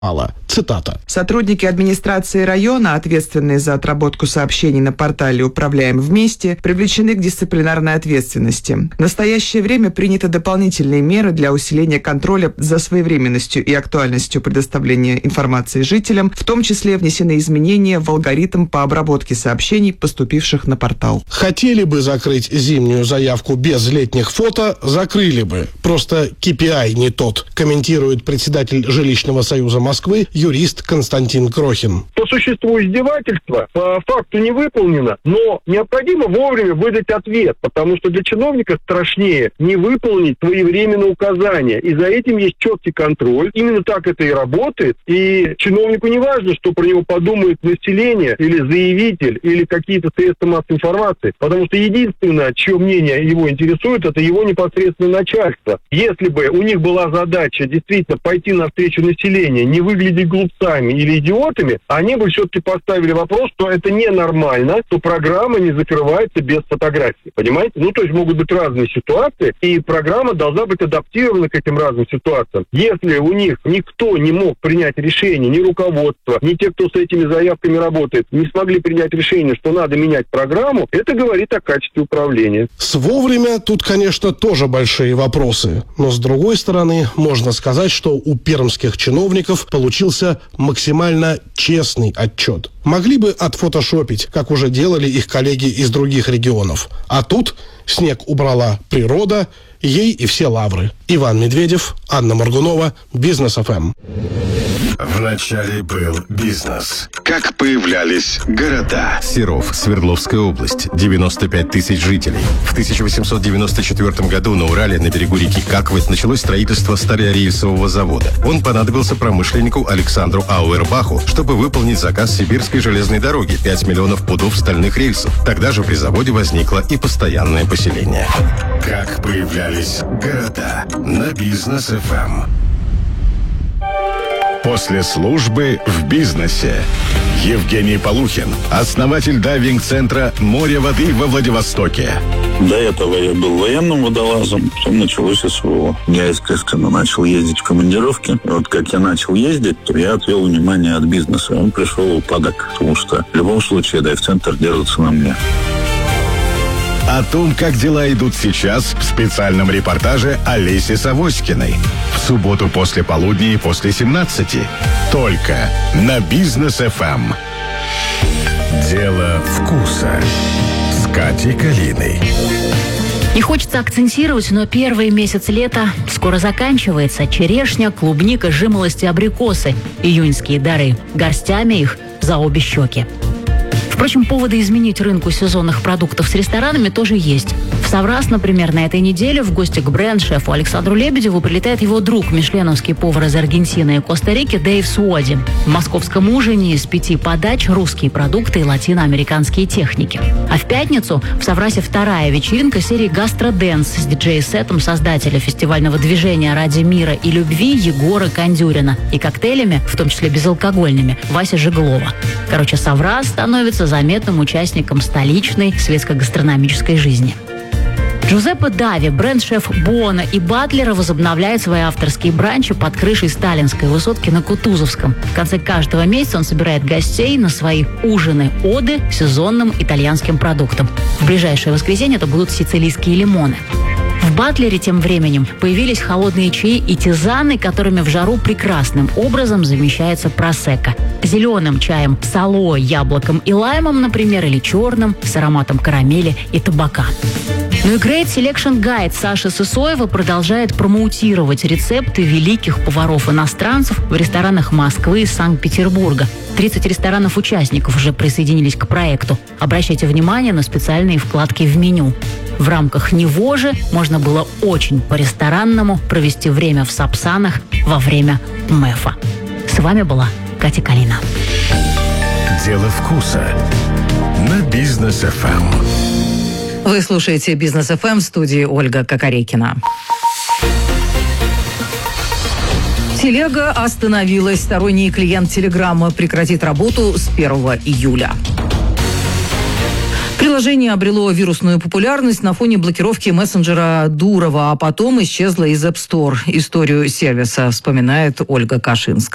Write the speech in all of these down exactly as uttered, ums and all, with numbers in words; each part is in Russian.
мало. Цитата. Сотрудники администрации района, ответственные за отработку сообщений на портале «Управляем вместе», привлечены к дисциплинарной ответственности. В настоящее время приняты дополнительные меры для усиления контроля за своевременностью и актуальностью предоставления информации жителям, в том числе внесены изменения в алгоритм по обработке сообщений, поступивших на портал. Хотели бы закрыть зимнюю заявку без летних фото, закрыли бы. Просто кей пи ай не тот, комментирует председатель Жилищного союза Москвы юрист Константин Крохин. По существу издевательства по факту не выполнено, но необходимо вовремя выдать ответ, потому что для чиновника страшнее не выполнить своевременно указания. И за этим есть четкий контроль. Именно так это и работает. И чиновнику не важно, что про него подумает население или заявитель, или какие-то средства массовой информации, потому что единственное, чье мнение его интересует, это его непосредственное начальство. Если бы у них была задача действительно пойти навстречу населению, не выглядеть глупцами или идиотами, они бы все-таки поставили вопрос, что это ненормально, что программа не закрывается без фотографий. Понимаете? Ну, то есть могут быть разные ситуации, и программа должна быть адаптирована к этим разным ситуациям. Если у них никто не мог принять решение, ни руководство, ни те, кто с этими заявками работает, не смогли принять решение, что надо менять программу, это говорит о качестве управления. С вовремя тут, конечно, тоже большие вопросы. Но, с другой стороны, можно сказать, что у пермских чиновников получился максимально честный отчет. Могли бы отфотошопить, как уже делали их коллеги из других регионов. А тут снег убрала природа, ей и все лавры. Иван Медведев, Анна Моргунова, Бизнес эф эм. Вначале был бизнес. Как появлялись города. Серов, Свердловская область, девяносто пять тысяч жителей. В тысяча восемьсот девяносто четвёртом году на Урале, на берегу реки Каквать, началось строительство сталерельсового завода. Он понадобился промышленнику Александру Ауэрбаху, чтобы выполнить заказ Сибирской железной дороги – пять миллионов пудов стальных рельсов. Тогда же при заводе возникло и постоянное поселение. Как появлялись города на Бизнес эф эм. После службы в бизнесе. Евгений Полухин, основатель дайвинг-центра «Море воды» во Владивостоке. До этого я был военным водолазом, потом началось СВО. Я, естественно, начал ездить в командировки. И вот как я начал ездить, то я отвел внимание от бизнеса. Он пришел в упадок, потому что в любом случае дайв-центр держится на мне. О том, как дела идут сейчас, в специальном репортаже Олеси Савоськиной. В субботу после полудня и после семнадцати. Только на Бизнес эф эм. Дело вкуса с Катей Калиной. Не хочется акцентировать, но первый месяц лета скоро заканчивается. Черешня, клубника, жимолости, абрикосы. Июньские дары. Горстями их за обе щеки. Впрочем, поводы изменить рынку сезонных продуктов с ресторанами тоже есть. В Саврас, например, на этой неделе в гости к бренд-шефу Александру Лебедеву прилетает его друг, мишленовский повар из Аргентины и Коста-Рики Дэйв Суоди. В московском ужине из пяти подач русские продукты и латиноамериканские техники. А в пятницу в Саврасе вторая вечеринка серии «Гастродэнс» с диджей-сетом создателя фестивального движения «Ради мира и любви» Егора Кондюрина и коктейлями, в том числе безалкогольными, Васи Жеглова. Короче, Саврас становится заметным участником столичной светско-гастрономической жизни. Джузеппе Дави, бренд-шеф Буона и Батлера, возобновляет свои авторские бранчи под крышей сталинской высотки на Кутузовском. В конце каждого месяца он собирает гостей на свои ужины-оды сезонным итальянским продуктам. В ближайшее воскресенье это будут сицилийские лимоны. В Батлере тем временем появились холодные чаи и тизаны, которыми в жару прекрасным образом замещается просекко. Зеленым чаем с алоэ, яблоком и лаймом, например, или черным с ароматом карамели и табака. Ну и Great Selection Guide Саши Сысоева продолжает промоутировать рецепты великих поваров-иностранцев в ресторанах Москвы и Санкт-Петербурга. тридцать ресторанов-участников уже присоединились к проекту. Обращайте внимание на специальные вкладки в меню. В рамках него же можно было очень по-ресторанному провести время в Сапсанах во время МЭФа. С вами была Катя Калина. Дело вкуса на Бизнес эф эм. Вы слушаете Бизнес эф эм, в студии Ольга Кокорекина. Телега остановилась. Сторонний клиент Телеграма прекратит работу с первого июля. Приложение обрело вирусную популярность на фоне блокировки мессенджера Дурова, а потом исчезло из App Store. Историю сервиса вспоминает Ольга Кашинская.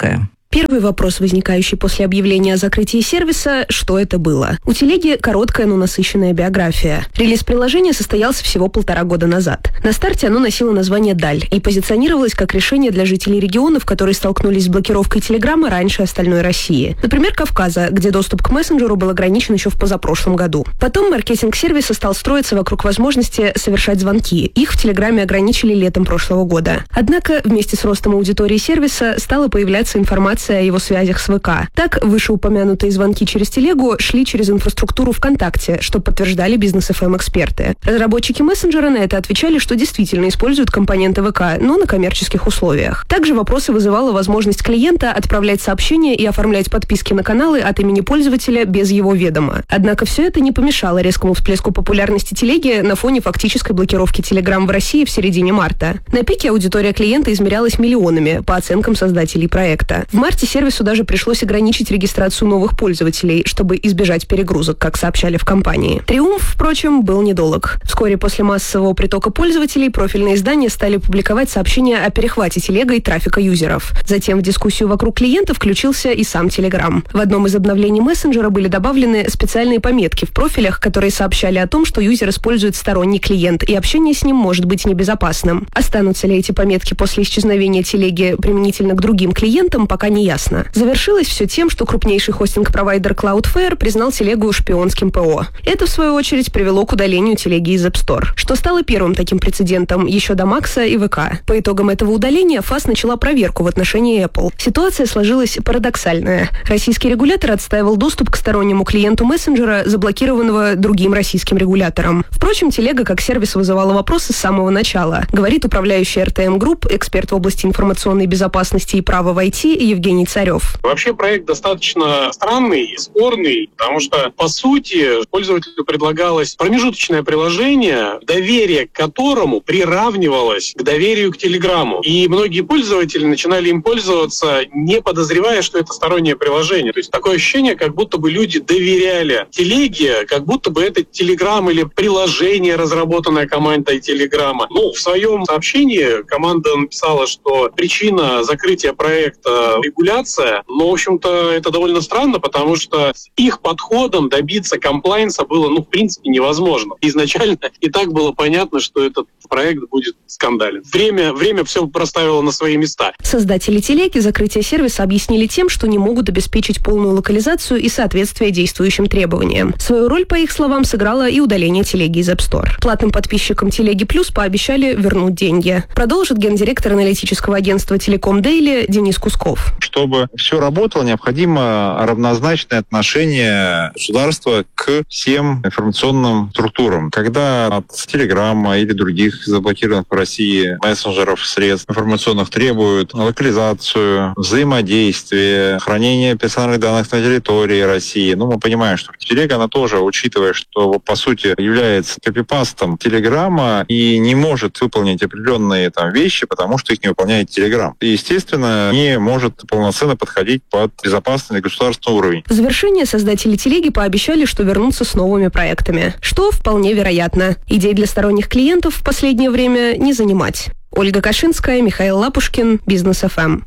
Первый вопрос, возникающий после объявления о закрытии сервиса, что это было? У телеги короткая, но насыщенная биография. Релиз приложения состоялся всего полтора года назад. На старте оно носило название «Даль» и позиционировалось как решение для жителей регионов, которые столкнулись с блокировкой Телеграма раньше остальной России. Например, Кавказа, где доступ к мессенджеру был ограничен еще в позапрошлом году. Потом маркетинг сервиса стал строиться вокруг возможности совершать звонки. Их в Телеграме ограничили летом прошлого года. Однако вместе с ростом аудитории сервиса стала появляться информация о его связях с ВК. Так, вышеупомянутые звонки через телегу шли через инфраструктуру ВКонтакте, что подтверждали бизнес-эф эм-эксперты. Разработчики мессенджера на это отвечали, что действительно используют компоненты ВК, но на коммерческих условиях. Также вопросы вызывала возможность клиента отправлять сообщения и оформлять подписки на каналы от имени пользователя без его ведома. Однако все это не помешало резкому всплеску популярности телеги на фоне фактической блокировки Telegram в России в середине марта. На пике аудитория клиента измерялась миллионами, по оценкам создателей проекта. В марте сервису даже пришлось ограничить регистрацию новых пользователей, чтобы избежать перегрузок, как сообщали в компании. Триумф, впрочем, был недолг. Вскоре после массового притока пользователей профильные издания стали публиковать сообщения о перехвате телегой трафика юзеров. Затем в дискуссию вокруг клиента включился и сам Telegram. В одном из обновлений мессенджера были добавлены специальные пометки в профилях, которые сообщали о том, что юзер использует сторонний клиент, и общение с ним может быть небезопасным. Останутся ли эти пометки после исчезновения телеги применительно к другим клиентам, пока не ясно. Завершилось все тем, что крупнейший хостинг-провайдер Cloudflare признал телегу шпионским ПО. Это, в свою очередь, привело к удалению телеги из App Store, что стало первым таким прецедентом еще до Макса и ВК. По итогам этого удаления ФАС начала проверку в отношении Apple. Ситуация сложилась парадоксальная. Российский регулятор отстаивал доступ к стороннему клиенту мессенджера, заблокированного другим российским регулятором. Впрочем, телега как сервис вызывала вопросы с самого начала, говорит управляющий эр тэ эм Group, эксперт в области информационной безопасности и права в ай ти Евгений Царев. Вообще проект достаточно странный и спорный, потому что, по сути, пользователю предлагалось промежуточное приложение, доверие к которому приравнивалось к доверию к Телеграму. И многие пользователи начинали им пользоваться, не подозревая, что это стороннее приложение. То есть такое ощущение, как будто бы люди доверяли телеге, как будто бы это Телеграм или приложение, разработанное командой Телеграма. Ну, в своем сообщении команда написала, что причина закрытия проекта — регуляция, но, в общем-то, это довольно странно, потому что с их подходом добиться комплайнса было, ну, в принципе, невозможно. Изначально и так было понятно, что этот проект будет скандален. Время, время все проставило на свои места. Создатели телеги закрытие сервиса объяснили тем, что не могут обеспечить полную локализацию и соответствие действующим требованиям. Свою роль, по их словам, сыграло и удаление телеги из App Store. Платным подписчикам Телеги Плюс пообещали вернуть деньги. Продолжит гендиректор аналитического агентства Телеком Дейли Денис Кусков. Чтобы все работало, необходимо равнозначное отношение государства к всем информационным структурам. Когда от Телеграма или других заблокированных в России мессенджеров, средств информационных требуют локализацию, взаимодействие, хранение персональных данных на территории России, ну, мы понимаем, что Телега, она тоже, учитывая, что, по сути, является копипастом Телеграма и не может выполнить определенные там вещи, потому что их не выполняет Телеграм. И, естественно, не может полноценно подходить под безопасный государственный уровень. В завершение создатели телеги пообещали, что вернутся с новыми проектами, что вполне вероятно. Идей для сторонних клиентов в последнее время не занимать. Ольга Кашинская, Михаил Лапушкин, Бизнес-эф эм.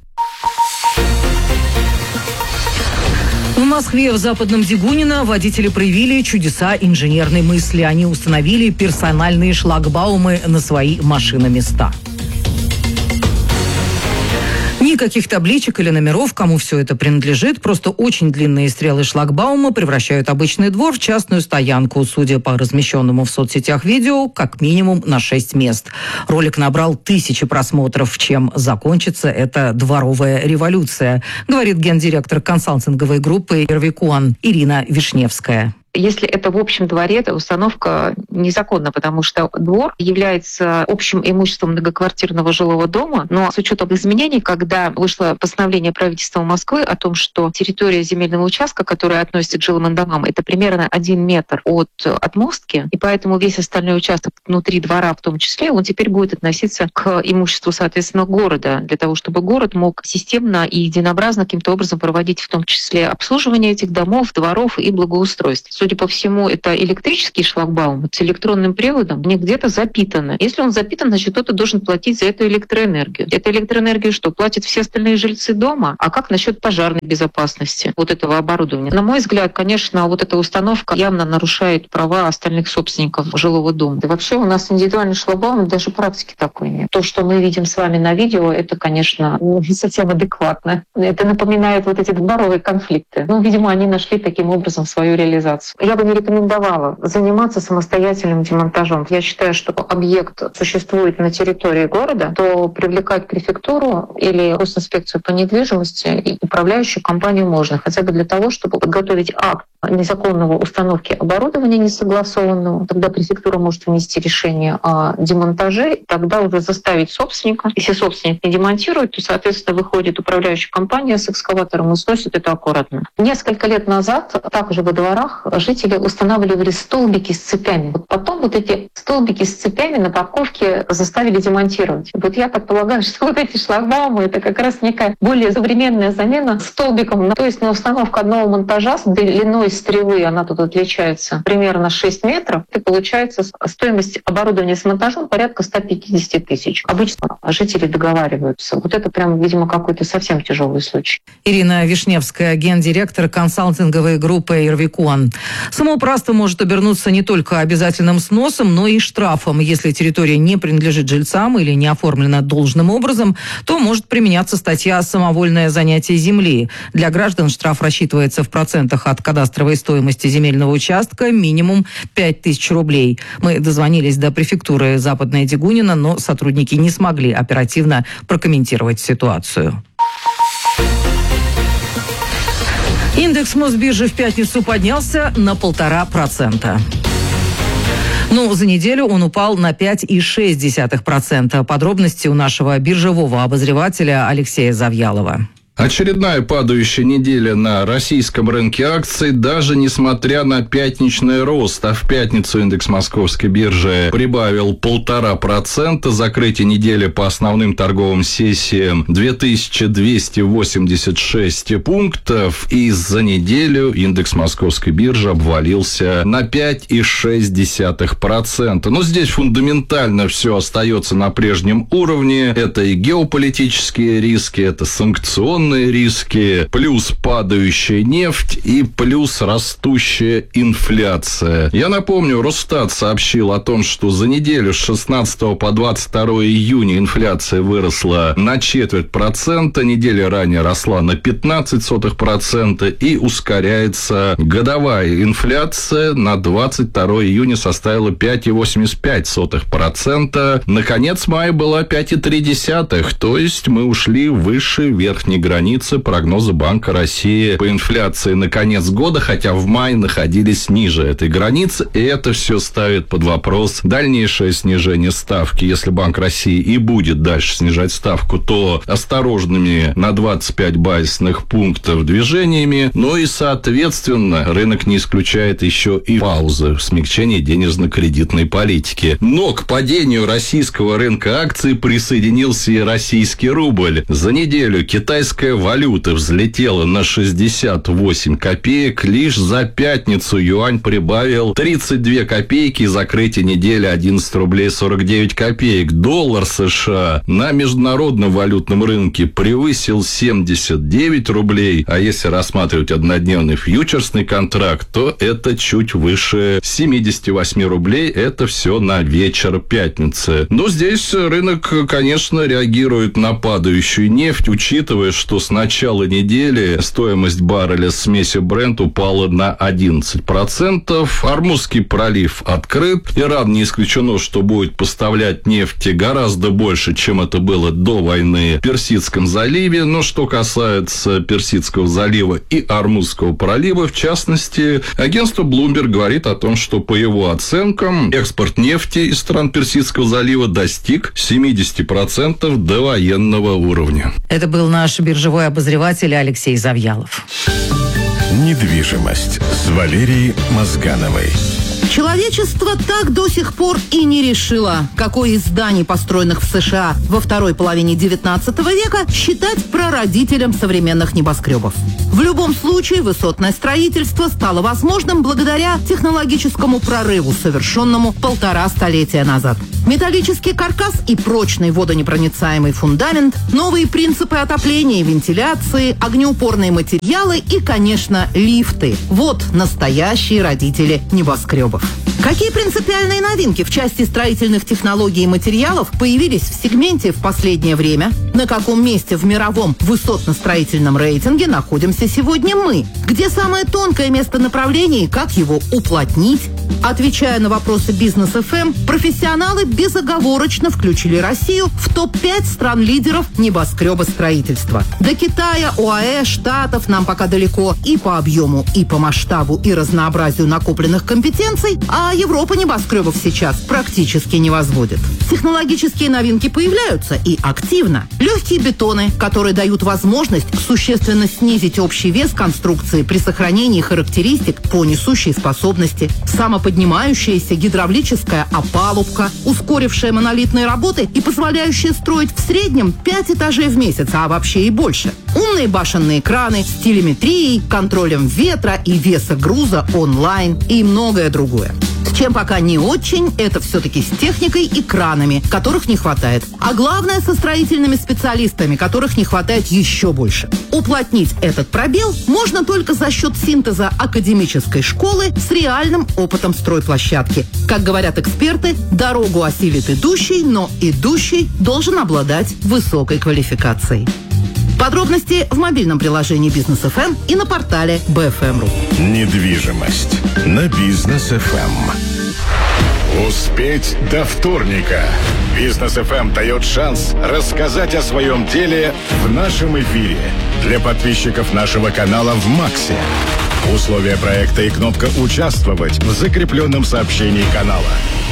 В Москве в Западном Дегунино водители проявили чудеса инженерной мысли. Они установили персональные шлагбаумы на свои машиноместа. Никаких табличек или номеров, кому все это принадлежит. Просто очень длинные стрелы шлагбаума превращают обычный двор в частную стоянку. Судя по размещенному в соцсетях видео, как минимум на шесть мест. Ролик набрал тысячи просмотров. Чем закончится эта дворовая революция, говорит гендиректор консалтинговой группы «Ирвикуан» Ирина Вишневская. Если это в общем дворе, то установка незаконна, потому что двор является общим имуществом многоквартирного жилого дома, но с учетом изменений, когда вышло постановление правительства Москвы о том, что территория земельного участка, которая относится к жилым домам, это примерно один метр от отмостки, и поэтому весь остальной участок внутри двора в том числе, он теперь будет относиться к имуществу, соответственно, города, для того, чтобы город мог системно и единообразно каким-то образом проводить в том числе обслуживание этих домов, дворов и благоустройство. Судя по всему, это электрический шлагбаум с электронным приводом, не где-то запитаны. Если он запитан, значит, кто-то должен платить за эту электроэнергию. Эта электроэнергию что, платят все остальные жильцы дома? А как насчет пожарной безопасности вот этого оборудования? На мой взгляд, конечно, вот эта установка явно нарушает права остальных собственников жилого дома. И вообще у нас индивидуальный шлагбаум даже практики такой нет. То, что мы видим с вами на видео, это, конечно, не совсем адекватно. Это напоминает вот эти дворовые конфликты. Ну, видимо, они нашли таким образом свою реализацию. Я бы не рекомендовала заниматься самостоятельным демонтажом. Я считаю, что объект существует на территории города, то привлекать префектуру или госинспекцию по недвижимости и управляющую компанию можно, хотя бы для того, чтобы подготовить акт незаконного установки оборудования несогласованного. Тогда префектура может внести решение о демонтаже, тогда уже заставить собственника. Если собственник не демонтирует, то, соответственно, выходит управляющая компания с экскаватором и сносит это аккуратно. Несколько лет назад также во дворах жители устанавливали столбики с цепями. Вот потом вот эти столбики с цепями на парковке заставили демонтировать. Вот я так полагаю, что вот эти шлагбаумы — это как раз некая более современная замена столбиком. То есть на установку одного монтажа с длиной стрелы, она тут отличается примерно шесть метров, и получается стоимость оборудования с монтажом порядка сто пятьдесят тысяч. Обычно жители договариваются. Вот это прям, видимо, какой-то совсем тяжелый случай. Ирина Вишневская, гендиректор консалтинговой группы «Ирвикон». Самоуправство может обернуться не только обязательным сносом, но и штрафом. Если территория не принадлежит жильцам или не оформлена должным образом, то может применяться статья «Самовольное занятие земли». Для граждан штраф рассчитывается в процентах от кадастровой стоимости земельного участка, минимум пять тысяч рублей. Мы дозвонились до префектуры Западная Дегунина, но сотрудники не смогли оперативно прокомментировать ситуацию. Индекс Мосбиржи в пятницу поднялся на полтора процента. Но за неделю он упал на пять целых шесть десятых процента. Подробности у нашего биржевого обозревателя Алексея Завьялова. Очередная падающая неделя на российском рынке акций, даже несмотря на пятничный рост, а в пятницу индекс Московской биржи прибавил полтора процента, закрытие недели по основным торговым сессиям две тысячи двести восемьдесят шесть пунктов, и за неделю индекс Московской биржи обвалился на пять целых шесть десятых процента. Но здесь фундаментально все остается на прежнем уровне. Это и геополитические риски, это санкционные риски, плюс падающая нефть и плюс растущая инфляция. Я напомню, Росстат сообщил о том, что за неделю с шестнадцатого по двадцать второе июня инфляция выросла на четверть процента, неделя ранее росла на пятнадцать сотых процента и ускоряется годовая инфляция на двадцать второе июня составила пять целых восемьдесят пять сотых процента. На конец мая была пять целых три десятых, то есть мы ушли выше верхней границы прогноза Банка России по инфляции на конец года, хотя в мае находились ниже этой границы, и это все ставит под вопрос дальнейшее снижение ставки. Если Банк России и будет дальше снижать ставку, то осторожными на двадцать пять базисных пунктов движениями, но и, соответственно, рынок не исключает еще и паузы в смягчении денежно-кредитной политики. Но к падению российского рынка акций присоединился и российский рубль. За неделю китайская валюта взлетела на шестьдесят восемь копеек. Лишь за пятницу юань прибавил тридцать две копейки, и закрытие недели одиннадцать рублей сорок девять копеек. Доллар США на международном валютном рынке превысил семьдесят девять рублей, а если рассматривать однодневный фьючерсный контракт, то это чуть выше семьдесят восемь рублей. Это все на вечер пятницы. Но здесь рынок, конечно, реагирует на падающую нефть, учитывая, что с начала недели стоимость барреля смеси Brent упала на одиннадцать процентов. Ормузский пролив открыт. Иран не исключено, что будет поставлять нефти гораздо больше, чем это было до войны в Персидском заливе. Но что касается Персидского залива и Ормузского пролива, в частности, агентство Bloomberg говорит о том, что по его оценкам экспорт нефти из стран Персидского залива достиг семьдесят процентов до военного уровня. Это был наш биржевой обозреватель Алексей Завьялов. Недвижимость с Валерией Мозгановой. Человечество так до сих пор и не решило, какое из зданий, построенных в США во второй половине девятнадцатого века, считать прародителем современных небоскребов. В любом случае, высотное строительство стало возможным благодаря технологическому прорыву, совершенному полтора столетия назад. Металлический каркас и прочный водонепроницаемый фундамент, новые принципы отопления и вентиляции, огнеупорные материалы и, конечно, лифты. Вот настоящие родители небоскребов. Какие принципиальные новинки в части строительных технологий и материалов появились в сегменте в последнее время? На каком месте в мировом высотно-строительном рейтинге находимся сегодня мы? Где самое тонкое место направления и как его уплотнить? Отвечая на вопросы Бизнес эф эм, профессионалы безоговорочно включили Россию в топ пять стран-лидеров небоскребостроительства. До Китая, ОАЭ, Штатов нам пока далеко и по объему, и по масштабу, и разнообразию накопленных компетенций, а Европа небоскребов сейчас практически не возводит. Технологические новинки появляются и активно. Легкие бетоны, которые дают возможность существенно снизить общий вес конструкции при сохранении характеристик по несущей способности. Самоподнимающаяся гидравлическая опалубка, ускорившая монолитные работы и позволяющая строить в среднем пять этажей в месяц, а вообще и больше. Умные башенные краны с телеметрией, контролем ветра и веса груза онлайн и многое другое. С чем пока не очень, это все-таки с техникой и кранами, которых не хватает. А главное, со строительными специалистами, которых не хватает еще больше. Уплотнить этот пробел можно только за счет синтеза академической школы с реальным опытом стройплощадки. Как говорят эксперты, дорогу осилит идущий, но идущий должен обладать высокой квалификацией. Подробности в мобильном приложении Бизнес эф эм и на портале би эф эм точка ру. Недвижимость на Бизнес эф эм. Успеть до вторника. Бизнес эф эм дает шанс рассказать о своем деле в нашем эфире. Для подписчиков нашего канала в Максе. Условия проекта и кнопка «Участвовать» в закрепленном сообщении канала.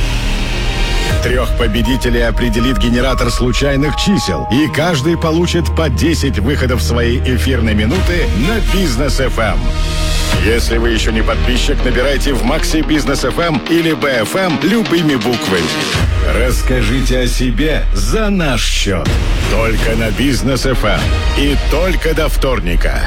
Трех победителей определит генератор случайных чисел, и каждый получит по десять выходов своей эфирной минуты на Бизнес эф эм. Если вы еще не подписчик, набирайте в Максе Бизнес эф эм или би эф эм любыми буквами. Расскажите о себе за наш счет. Только на Бизнес эф эм и только до вторника.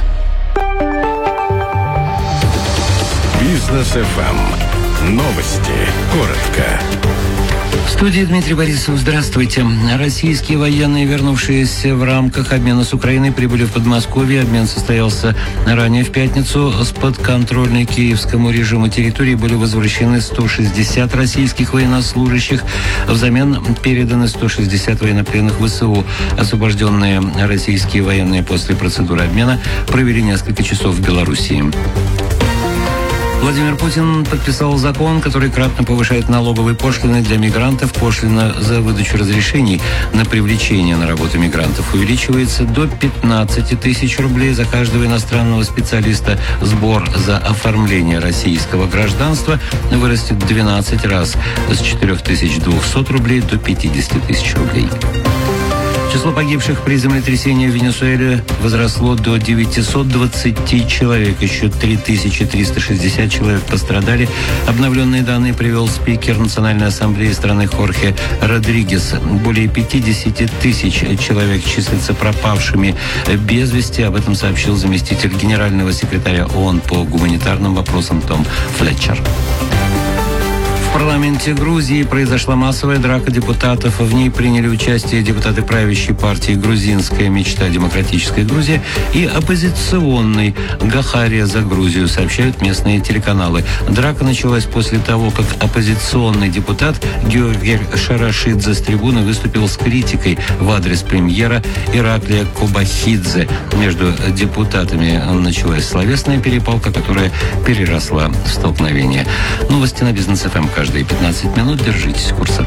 Бизнес эф эм. Новости. Коротко. В студии Дмитрий Борисов. Здравствуйте. Российские военные, вернувшиеся в рамках обмена с Украиной, прибыли в Подмосковье. Обмен состоялся ранее в пятницу. С подконтрольной киевскому режиму территории были возвращены сто шестьдесят российских военнослужащих. Взамен переданы сто шестьдесят военнопленных вэ эс у. Освобожденные российские военные после процедуры обмена провели несколько часов в Белоруссии. Владимир Путин подписал закон, который кратно повышает налоговые пошлины для мигрантов. Пошлина за выдачу разрешений на привлечение на работу мигрантов увеличивается до пятнадцати тысяч рублей за каждого иностранного специалиста. Сбор за оформление российского гражданства вырастет в двенадцать раз, с четырёх тысяч двухсот рублей до пятидесяти тысяч рублей. Число погибших при землетрясении в Венесуэле возросло до девятисот двадцати человек. Еще три тысячи триста шестьдесят человек пострадали. Обновленные данные привел спикер Национальной ассамблеи страны Хорхе Родригес. Более пятидесяти тысяч человек числятся пропавшими без вести. Об этом сообщил заместитель генерального секретаря ООН по гуманитарным вопросам Том Флетчер. В парламенте Грузии произошла массовая драка депутатов. В ней приняли участие депутаты правящей партии «Грузинская мечта. Демократическая Грузия» и оппозиционной «Гахария за Грузию», сообщают местные телеканалы. Драка началась после того, как оппозиционный депутат Георгий Шарашидзе с трибуны выступил с критикой в адрес премьера Ираклия Кобахидзе. Между депутатами началась словесная перепалка, которая переросла в столкновение. Новости на Бизнес эф эм каждые пятнадцать минут. Держитесь курса.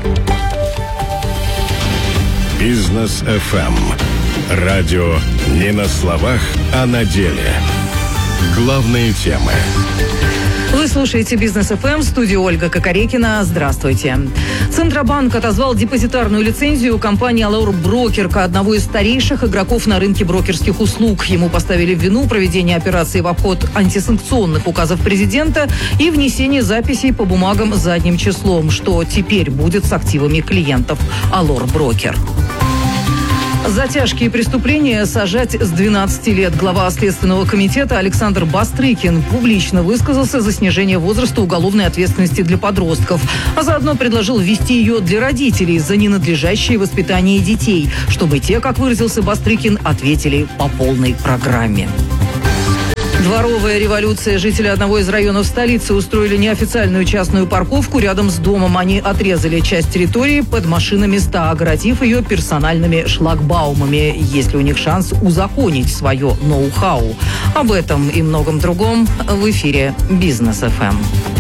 Бизнес эф эм. Радио не на словах, а на деле. Главные темы. В Вы слушаете «Бизнес эф эм», студия Ольга Кокорекина. Здравствуйте. Центробанк отозвал депозитарную лицензию компании «Allure Broker», одного из старейших игроков на рынке брокерских услуг. Ему поставили в вину проведение операций в обход антисанкционных указов президента и внесение записей по бумагам задним числом. Что теперь будет с активами клиентов «Allure Broker»? За тяжкие преступления сажать с двенадцати лет. Глава Следственного комитета Александр Бастрыкин публично высказался за снижение возраста уголовной ответственности для подростков, а заодно предложил ввести ее для родителей за ненадлежащее воспитание детей, чтобы те, как выразился Бастрыкин, ответили по полной программе. Дворовая революция. Жители одного из районов столицы устроили неофициальную частную парковку рядом с домом. Они отрезали часть территории под машиноместа, огородив ее персональными шлагбаумами. Есть ли у них шанс узаконить свое ноу-хау? Об этом и многом другом в эфире «Бизнес эф эм».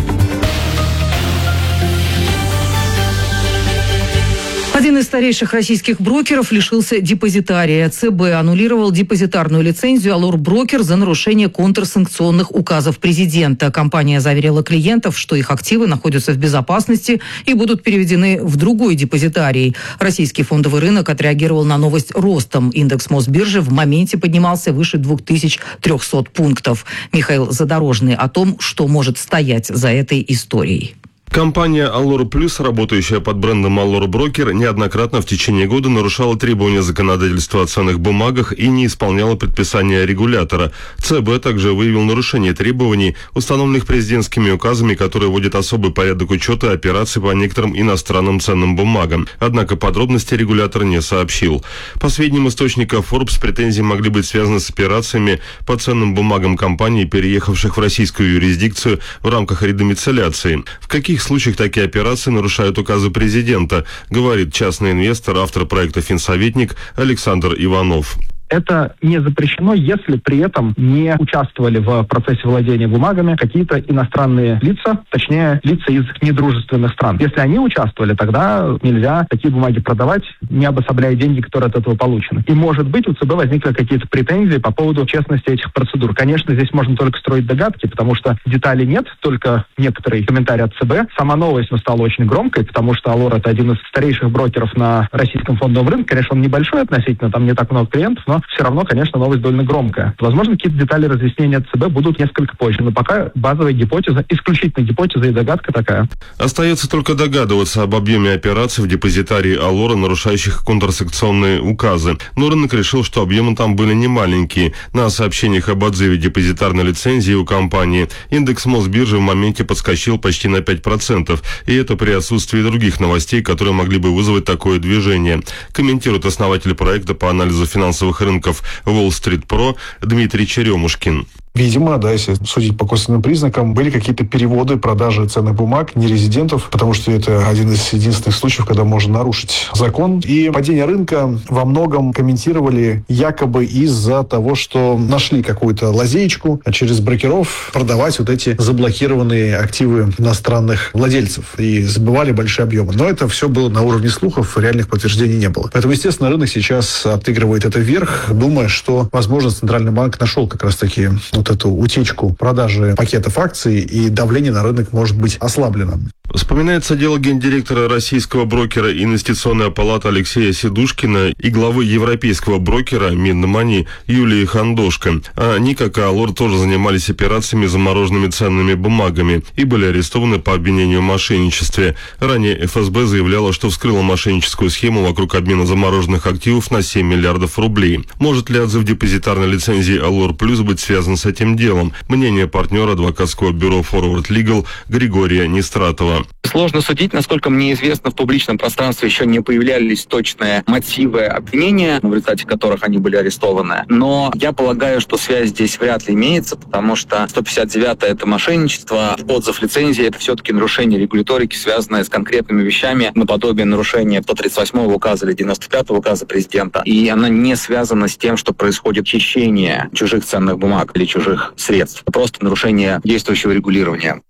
Один из старейших российских брокеров лишился депозитария. ЦБ аннулировал депозитарную лицензию «Allure Broker» за нарушение контрсанкционных указов президента. Компания заверила клиентов, что их активы находятся в безопасности и будут переведены в другой депозитарий. Российский фондовый рынок отреагировал на новость ростом. Индекс Мосбиржи в моменте поднимался выше две тысячи триста пунктов. Михаил Задорожный о том, что может стоять за этой историей. Компания Allure Plus, работающая под брендом Allure Broker, неоднократно в течение года нарушала требования законодательства о ценных бумагах и не исполняла предписания регулятора. ЦБ также выявил нарушение требований, установленных президентскими указами, которые вводят особый порядок учета операций по некоторым иностранным ценным бумагам. Однако подробности регулятор не сообщил. По сведениям источника Forbes, претензии могли быть связаны с операциями по ценным бумагам компаний, переехавших в российскую юрисдикцию в рамках редомицеляции. В каких В случаях такие операции нарушают указы президента, говорит частный инвестор, автор проекта «Финсоветник» Александр Иванов. Это не запрещено, если при этом не участвовали в процессе владения бумагами какие-то иностранные лица, точнее, лица из недружественных стран. Если они участвовали, тогда нельзя такие бумаги продавать, не обособляя деньги, которые от этого получены. И, может быть, у ЦБ возникли какие-то претензии по поводу честности этих процедур. Конечно, здесь можно только строить догадки, потому что деталей нет, только некоторые комментарии от ЦБ. Сама новость стала очень громкой, потому что Allure — это один из старейших брокеров на российском фондовом рынке. Конечно, он небольшой относительно, там не так много клиентов, но все равно, конечно, новость довольно громкая. Возможно, какие-то детали разъяснения от ЦБ будут несколько позже, но пока базовая гипотеза, исключительно гипотеза и догадка такая. Остается только догадываться об объеме операций в депозитарии Allure, нарушающих контрсанкционные указы. Но рынок решил, что объемы там были немаленькие. На сообщениях об отзыве депозитарной лицензии у компании индекс Мосбиржи в моменте подскочил почти на пять процентов. И это при отсутствии других новостей, которые могли бы вызвать такое движение. Комментирует основатель проекта по анализу финансовых рынков Wall Street Pro Дмитрий Черемушкин. Видимо, да, если судить по косвенным признакам, были какие-то переводы, продажи ценных бумаг нерезидентов, потому что это один из единственных случаев, когда можно нарушить закон. И падение рынка во многом комментировали якобы из-за того, что нашли какую-то лазеечку через брокеров продавать вот эти заблокированные активы иностранных владельцев и забывали большие объемы. Но это все было на уровне слухов, реальных подтверждений не было. Поэтому, естественно, рынок сейчас отыгрывает это вверх, думая, что, возможно, Центральный банк нашел как раз-таки вот эту утечку продажи пакетов акций, и давление на рынок может быть ослаблено. Вспоминается дело гендиректора российского брокера «Инвестиционная палата» Алексея Сидушкина и главы европейского брокера Минмани Юлии Хандошко. Они, как и Allure, тоже занимались операциями с замороженными ценными бумагами и были арестованы по обвинению в мошенничестве. Ранее эф эс бэ заявляла, что вскрыла мошенническую схему вокруг обмена замороженных активов на семь миллиардов рублей. Может ли отзыв депозитарной лицензии Allure Plus быть связан с этим делом? Мнение партнера адвокатского бюро Forward Legal Григория Нестратова. Сложно судить, насколько мне известно, в публичном пространстве еще не появлялись точные мотивы обвинения, в результате которых они были арестованы. Но я полагаю, что связь здесь вряд ли имеется, потому что сто пятьдесят девятое это мошенничество, отзыв лицензии — это все-таки нарушение регуляторики, связанное с конкретными вещами, наподобие нарушения сто тридцать восьмого указа или девяносто пятого указа президента. И она не связана с тем, что происходит хищение чужих ценных бумаг или чужих средств. Это просто нарушение действующего регулирования.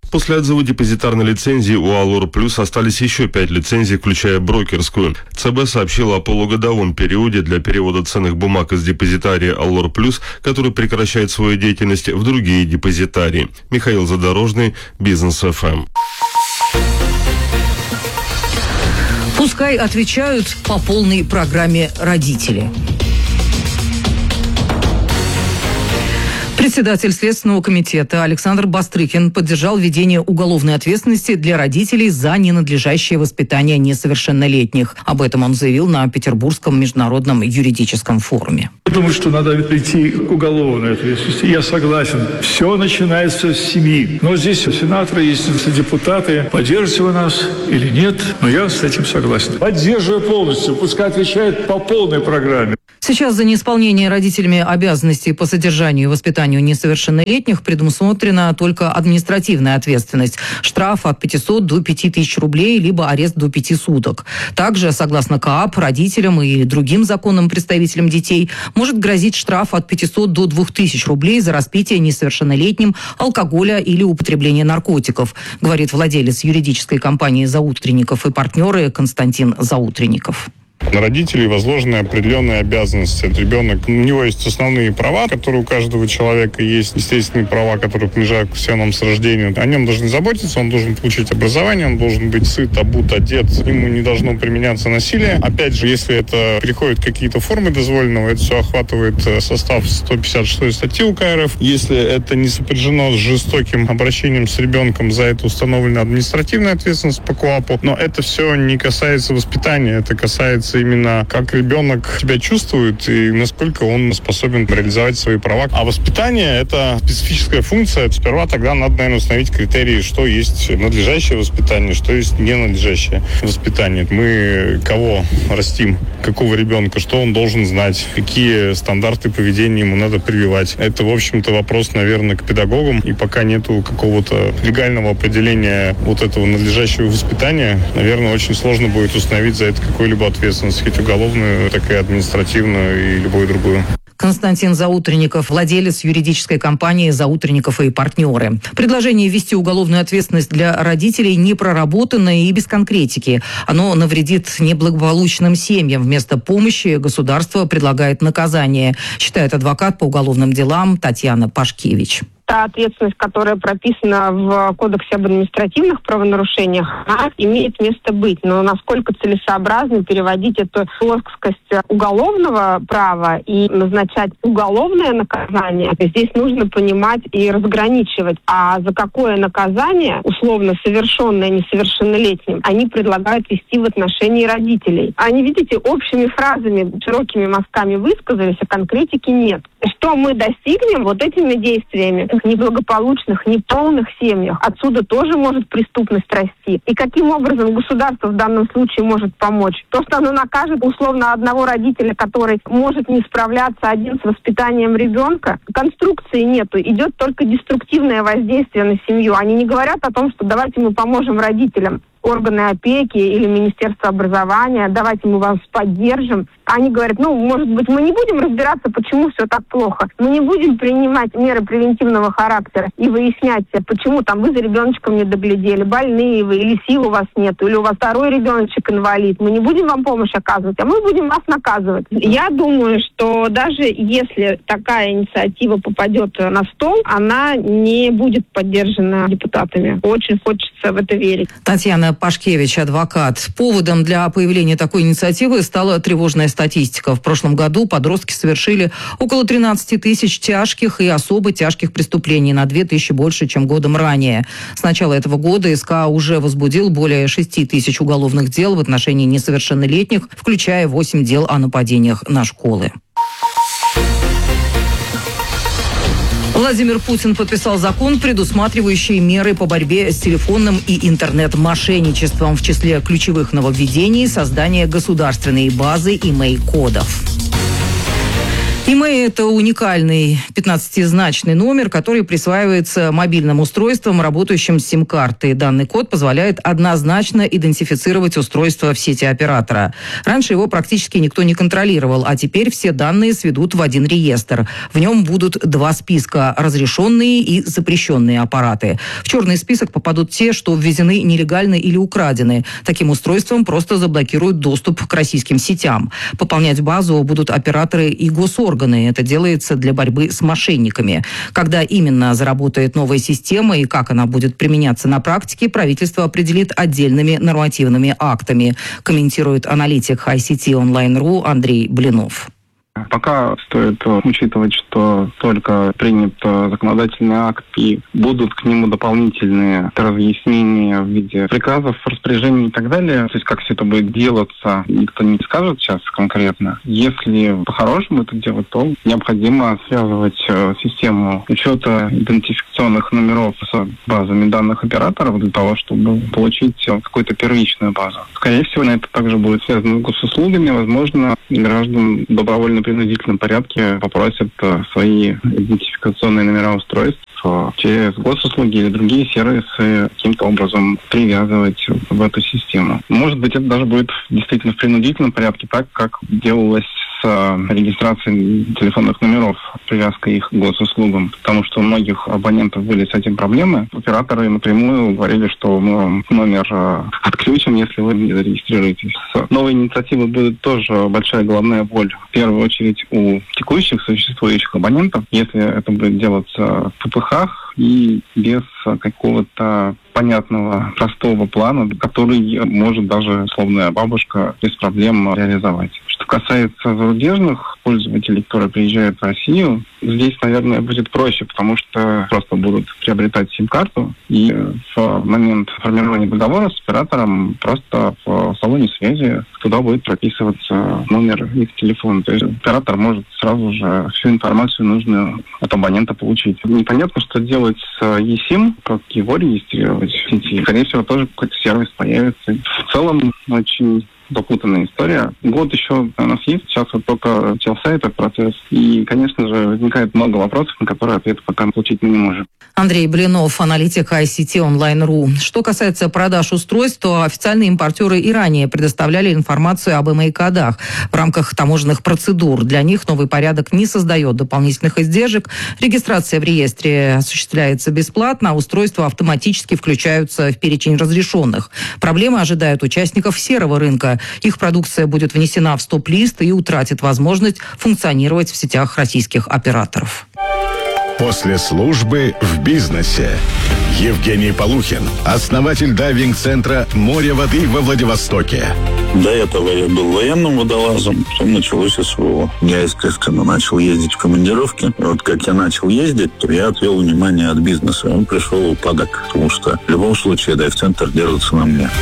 После отзыва депозитарной лицензии у Allure Plus остались еще пять лицензий, включая брокерскую. ЦБ сообщила о полугодовом периоде для перевода ценных бумаг из депозитария Allure Plus, который прекращает свою деятельность, в другие депозитарии. Михаил Задорожный, Бизнес эф эм. Пускай отвечают по полной программе родители. Председатель Следственного комитета Александр Бастрыкин поддержал введение уголовной ответственности для родителей за ненадлежащее воспитание несовершеннолетних. Об этом он заявил на Петербургском международном юридическом форуме. Я думаю, что надо прийти к уголовной ответственности. Я согласен. Все начинается с семьи. Но здесь сенаторы, есть депутаты. Поддержите вы нас или нет? Но я с этим согласен. Поддерживаю полностью. Пускай отвечает по полной программе. Сейчас за неисполнение родителями обязанностей по содержанию и воспитанию несовершеннолетних предусмотрена только административная ответственность. Штраф от пятисот до пяти тысяч рублей, либо арест до пяти суток. Также, согласно КоАП, родителям и другим законным представителям детей может грозить штраф от пятисот до двух тысяч рублей за распитие несовершеннолетним алкоголя или употребление наркотиков, говорит владелец юридической компании «Заутренников» и партнеры Константин Заутренников. На родителей возложены определенные обязанности. Ребенок, у него есть основные права, которые у каждого человека есть, естественные права, которые принадлежат всем нам с рождения. О нем должны заботиться, он должен получить образование, он должен быть сыт, обут, одет, ему не должно применяться насилие. Опять же, если это переходит какие-то формы дозволенного, это все охватывает состав сто пятьдесят шестой статьи УК РФ. Если это не сопряжено с жестоким обращением с ребенком, за это установлена административная ответственность по КоАПу. Но это все не касается воспитания, это касается именно как ребенок себя чувствует и насколько он способен реализовать свои права. А воспитание – это специфическая функция. Сперва тогда надо, наверное, установить критерии, что есть надлежащее воспитание, что есть ненадлежащее воспитание. Мы кого растим, какого ребенка, что он должен знать, какие стандарты поведения ему надо прививать. Это, в общем-то, вопрос, наверное, к педагогам. И пока нету какого-то легального определения вот этого надлежащего воспитания, наверное, очень сложно будет установить за это какую-либо ответственность, хоть уголовную, так и административную и любую другую. Константин Заутренников, владелец юридической компании «Заутренников и партнеры». Предложение ввести уголовную ответственность для родителей не проработано и без конкретики. Оно навредит неблагополучным семьям. Вместо помощи государство предлагает наказание, считает адвокат по уголовным делам Татьяна Пашкевич. Та ответственность, которая прописана в Кодексе об административных правонарушениях, она имеет место быть. Но насколько целесообразно переводить эту плоскость уголовного права и назначать уголовное наказание, здесь нужно понимать и разграничивать. А за какое наказание, условно совершенное несовершеннолетним, они предлагают вести в отношении родителей. Они, видите, общими фразами, широкими мазками высказались, а конкретики нет. Что мы достигнем вот этими действиями в неблагополучных, неполных семьях? Отсюда тоже может преступность расти. И каким образом государство в данном случае может помочь? То, что оно накажет условно одного родителя, который может не справляться один с воспитанием ребенка, конструкции нету. Идет только деструктивное воздействие на семью. Они не говорят о том, что давайте мы поможем родителям. Органы опеки или Министерство образования, давайте мы вас поддержим. Они говорят, ну, может быть, мы не будем разбираться, почему все так плохо. Мы не будем принимать меры превентивного характера и выяснять, почему там вы за ребеночком не доглядели, больные вы, или сил у вас нет, или у вас второй ребеночек инвалид. Мы не будем вам помощь оказывать, а мы будем вас наказывать. Я думаю, что даже если такая инициатива попадет на стол, она не будет поддержана депутатами. Очень хочется в это верить. Татьяна Пашкевич, адвокат. Поводом для появления такой инициативы стала тревожная статистика. В прошлом году подростки совершили около тринадцать тысяч тяжких и особо тяжких преступлений, на две тысячи больше, чем годом ранее. С начала этого года СК уже возбудил более шести тысяч уголовных дел в отношении несовершеннолетних, включая восемь дел о нападениях на школы. Владимир Путин подписал закон, предусматривающий меры по борьбе с телефонным и интернет-мошенничеством. В числе ключевых нововведений – создание государственной базы имей-кодов. И-мэй – это уникальный пятнадцатизначный номер, который присваивается мобильным устройствам, работающим с сим-картой. Данный код позволяет однозначно идентифицировать устройство в сети оператора. Раньше его практически никто не контролировал, а теперь все данные сведут в один реестр. В нем будут два списка – разрешенные и запрещенные аппараты. В черный список попадут те, что ввезены нелегально или украдены. Таким устройствам просто заблокируют доступ к российским сетям. Пополнять базу будут операторы и госорганы. Это делается для борьбы с мошенниками. Когда именно заработает новая система и как она будет применяться на практике, правительство определит отдельными нормативными актами, комментирует аналитик ай си ти онлайн точка ру Андрей Блинов. Пока стоит учитывать, что только принят законодательный акт и будут к нему дополнительные разъяснения в виде приказов, распоряжений и так далее. То есть как все это будет делаться, никто не скажет сейчас конкретно. Если по-хорошему это делать, то необходимо связывать систему учета идентификационных номеров с базами данных операторов для того, чтобы получить какую-то первичную базу. Скорее всего, это также будет связано с госуслугами. Возможно, граждан добровольно в принудительном порядке попросят свои идентификационные номера устройств через госуслуги или другие сервисы каким-то образом привязывать в эту систему. Может быть, это даже будет действительно в принудительном порядке, так как делалось с регистрацией телефонных номеров, привязкой их к госуслугам, потому что у многих абонентов были с этим проблемы. Операторы напрямую говорили, что мы вам номер отключим, если вы не зарегистрируетесь. С новой инициативой будет тоже большая головная боль. В первую очередь у текущих существующих абонентов, если это будет делаться в пэ пэ хах и без какого-то понятного, простого плана, который может даже условная бабушка без проблем реализовать. Что касается зарубежных пользователей, которые приезжают в Россию, здесь, наверное, будет проще, потому что просто будут приобретать сим-карту, и в момент формирования договора с оператором просто в салоне связи туда будет прописываться номер их телефона. То есть оператор может сразу же всю информацию нужную от абонента получить. Непонятно, что делать с eSIM, как его регистрировать в сети. Скорее всего, тоже какой-то сервис появится. В целом, очень запутанная история. Год еще у нас есть, сейчас вот только начался этот процесс. И, конечно же, возникает много вопросов, на которые ответ пока получить мы не можем. Андрей Блинов, аналитик ай си ти онлайн точка ру. Что касается продаж устройств, то официальные импортеры и ранее предоставляли информацию об и-мэй-кодах в рамках таможенных процедур. Для них новый порядок не создает дополнительных издержек. Регистрация в реестре осуществляется бесплатно, а устройства автоматически включаются в перечень разрешенных. Проблемы ожидают участников серого рынка. Их продукция будет внесена в стоп-лист и утратит возможность функционировать в сетях российских операторов. После службы в бизнесе. Евгений Полухин, основатель дайвинг-центра «Море воды» во Владивостоке. До этого я был военным водолазом, потом началось эс вэ о. Я, естественно, начал ездить в командировки. И вот как я начал ездить, то я отвел внимание от бизнеса. Он пришел в упадок, потому что в любом случае дайв-центр держится на мне.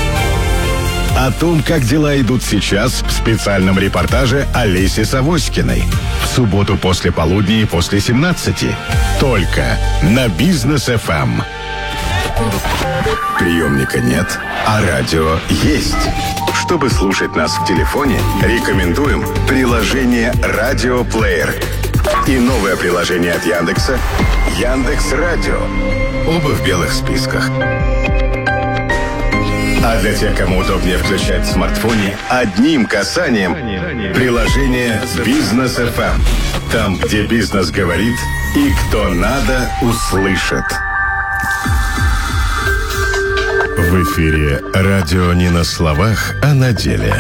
О том, как дела идут сейчас, в специальном репортаже Олеси Савоськиной. В субботу после полудня и после семнадцати. Только на Бизнес эф эм. Приемника нет, а радио есть. Чтобы слушать нас в телефоне, рекомендуем приложение «Радиоплеер» и новое приложение от Яндекса «Яндекс.Радио». Оба в белых списках. А для тех, кому удобнее включать в смартфоне, одним касанием приложение «Бизнес эф эм». Там, где бизнес говорит и кто надо, услышит. В эфире радио не на словах, а на деле.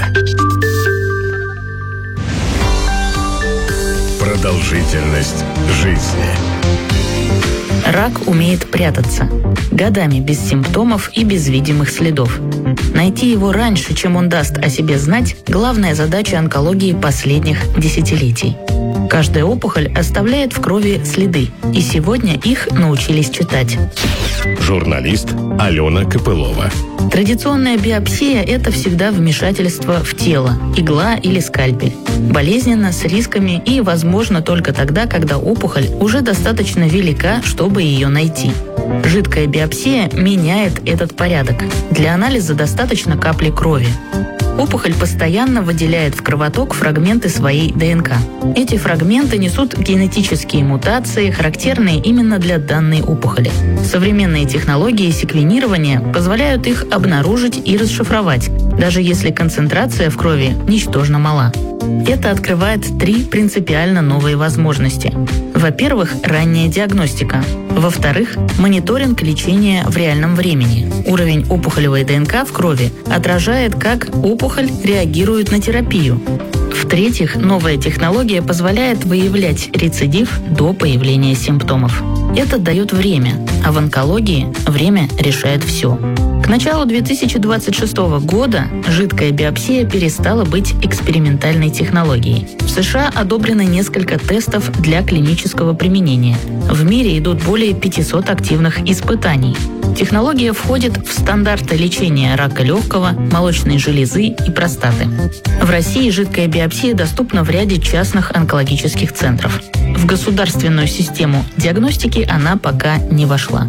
Продолжительность жизни. Рак умеет прятаться. Годами без симптомов и без видимых следов. Найти его раньше, чем он даст о себе знать, главная задача онкологии последних десятилетий. Каждая опухоль оставляет в крови следы, и сегодня их научились читать. Журналист Алена Копылова. Традиционная биопсия – это всегда вмешательство в тело, игла или скальпель. Болезненно, с рисками и, возможно, только тогда, когда опухоль уже достаточно велика, чтобы ее найти. Жидкая биопсия меняет этот порядок. Для анализа достаточно капли крови. Опухоль постоянно выделяет в кровоток фрагменты своей ДНК. Эти фрагменты несут генетические мутации, характерные именно для данной опухоли. Современные технологии секвенирования позволяют их обнаружить и расшифровать, даже если концентрация в крови ничтожно мала. Это открывает три принципиально новые возможности. Во-первых, ранняя диагностика. Во-вторых, мониторинг лечения в реальном времени. Уровень опухолевой ДНК в крови отражает, как опухоль реагирует на терапию. В-третьих, новая технология позволяет выявлять рецидив до появления симптомов. Это дает время, а в онкологии время решает все. К началу две тысячи двадцать шестого года жидкая биопсия перестала быть экспериментальной технологией. В США одобрено несколько тестов для клинического применения. В мире идут более пятисот активных испытаний. Технология входит в стандарты лечения рака легкого, молочной железы и простаты. В России жидкая биопсия доступна в ряде частных онкологических центров. В государственную систему диагностики она пока не вошла.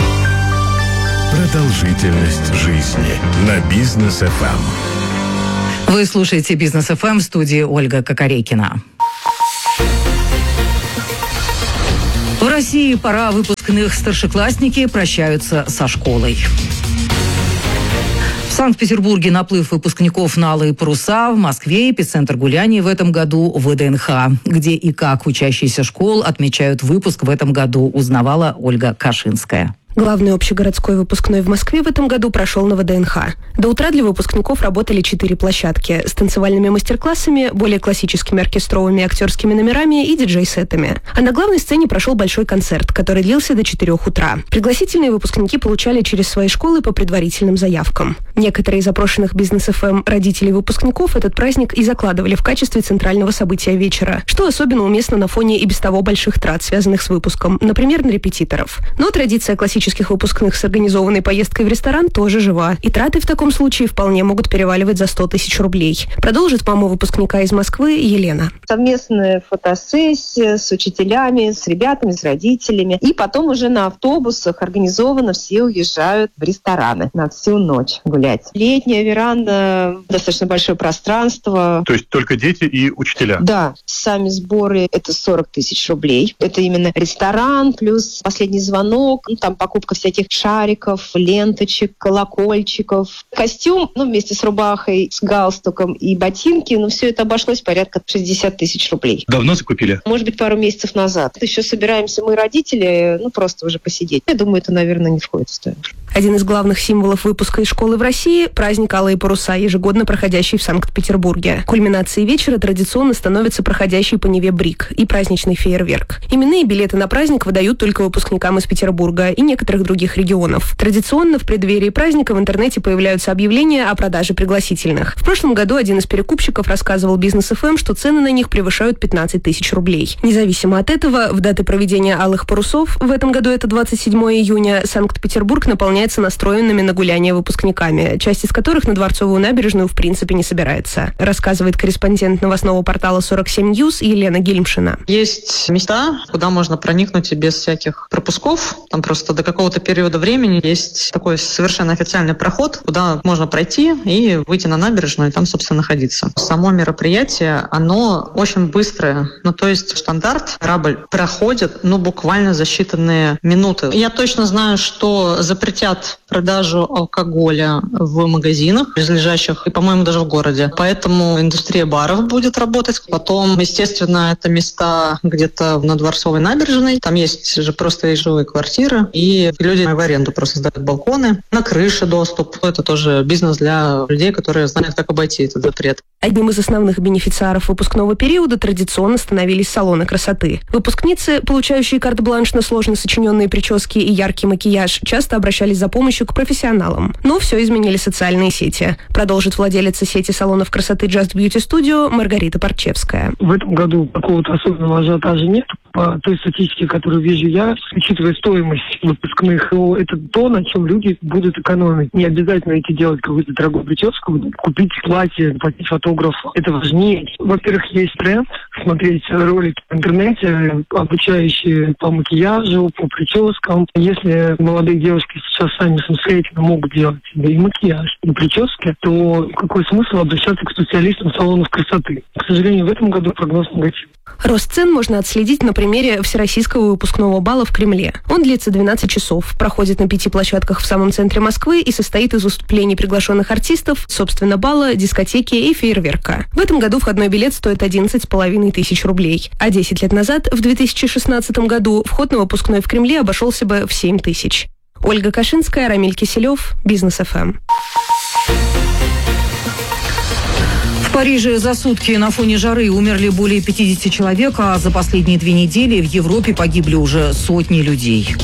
Продолжительность жизни на Бизнес эф эм. Вы слушаете Бизнес эф эм, в студии Ольга Кокорекина. В России пора выпускных. Старшеклассники прощаются со школой. В Санкт-Петербурге наплыв выпускников на алые паруса, в Москве эпицентр гуляний в этом году вэ дэ эн ха. Где и как учащиеся школ отмечают выпуск в этом году, узнавала Ольга Кашинская. Главный общегородской выпускной в Москве в этом году прошел на вэ дэ эн ха. До утра для выпускников работали четыре площадки с танцевальными мастер-классами, более классическими оркестровыми актерскими номерами и диджей-сетами. А на главной сцене прошел большой концерт, который длился до четырех утра. Пригласительные выпускники получали через свои школы по предварительным заявкам. Некоторые из запрошенных Бизнес эф эм родителей выпускников этот праздник и закладывали в качестве центрального события вечера, что особенно уместно на фоне и без того больших трат, связанных с выпуском, например, на репетиторов. Но традиция классических выпускных с организованной поездкой в ресторан тоже жива, и траты в таком случае вполне могут переваливать за сто тысяч рублей. Продолжит мама выпускника из Москвы Елена. Совместная фотосессия с учителями, с ребятами, с родителями. И потом уже на автобусах организованно все уезжают в рестораны на всю ночь гулять. Летняя веранда, достаточно большое пространство. То есть только дети и учителя? Да. Сами сборы — это сорок тысяч рублей. Это именно ресторан плюс последний звонок, ну, там покупка всяких шариков, ленточек, колокольчиков. Костюм, ну, вместе с рубахой, с галстуком и ботинки, ну, все это обошлось порядка шестьдесят тысяч рублей. Давно закупили? Может быть, пару месяцев назад. Еще собираемся мы, родители, ну, просто уже посидеть. Я думаю, это, наверное, не входит в стоимость. Один из главных символов выпуска из школы в России – праздник «Алые паруса», ежегодно проходящий в Санкт-Петербурге. Кульминацией вечера традиционно становится проходящий по Неве брик и праздничный фейерверк. Именные билеты на праздник выдают только выпускникам из Петербурга и некоторых других регионов. Традиционно в преддверии праздника в интернете появляются объявления о продаже пригласительных. В прошлом году один из перекупщиков рассказывал Бизнес эф эм, что цены на них превышают пятнадцать тысяч рублей. Независимо от этого, в даты проведения «Алых парусов», в этом году это двадцать седьмого июня, Санкт-Петербург наполняется настроенными на гуляние выпускниками, часть из которых на Дворцовую набережную в принципе не собирается, рассказывает корреспондент новостного портала сорок семь ньюс Елена Гильмшина. Есть места, куда можно проникнуть и без всяких пропусков. Там просто до какого-то периода времени есть такой совершенно официальный проход, куда можно пройти и выйти на набережную и там, собственно, находиться. Само мероприятие, оно очень быстрое. Ну, то есть стандарт корабль проходит, ну, буквально за считанные минуты. Я точно знаю, что запретят продажу алкоголя в магазинах, близлежащих, и, по-моему, даже в городе. Поэтому индустрия баров будет работать. Потом, естественно, это места где-то на Дворцовой набережной. Там есть же просто и жилые квартиры, и люди в аренду просто сдают балконы. На крыше доступ. Это тоже бизнес для людей, которые знают, как обойти этот запрет. Одним из основных бенефициаров выпускного периода традиционно становились салоны красоты. Выпускницы, получающие карт-бланш на сложно сочиненные прически и яркий макияж, часто обращались за помощью к профессионалам. Но все изменили социальные сети. Продолжит владелица сети салонов красоты Just Beauty Studio Маргарита Парчевская. В этом году какого-то особенного ажиотажа нет. По той статистике, которую вижу я, учитывая стоимость выпускных, это то, на чем люди будут экономить. Не обязательно идти делать какую-то дорогую прическу, купить платье, платить фотографу. Это важнее. Во-первых, есть тренд смотреть ролики в интернете, обучающие по макияжу, по прическам. Если молодые девушки сейчас сами самостоятельно могут делать себе и макияж, и прически, то какой смысл обращаться к специалистам салонов красоты? К сожалению, в этом году прогноз негативный. Рост цен можно отследить на примере Всероссийского выпускного бала в Кремле. Он длится двенадцать часов, проходит на пяти площадках в самом центре Москвы и состоит из выступлений приглашенных артистов, собственно, бала, дискотеки и фейерверка. В этом году входной билет стоит одиннадцать с половиной тысяч рублей. А десять лет назад, в две тысячи шестнадцатом году, вход на выпускной в Кремле обошелся бы в семь тысяч. Ольга Кашинская, Рамиль Киселев, Бизнес эф эм. В Париже за сутки на фоне жары умерли более пятьдесят человек, а за последние две недели в Европе погибли уже сотни людей.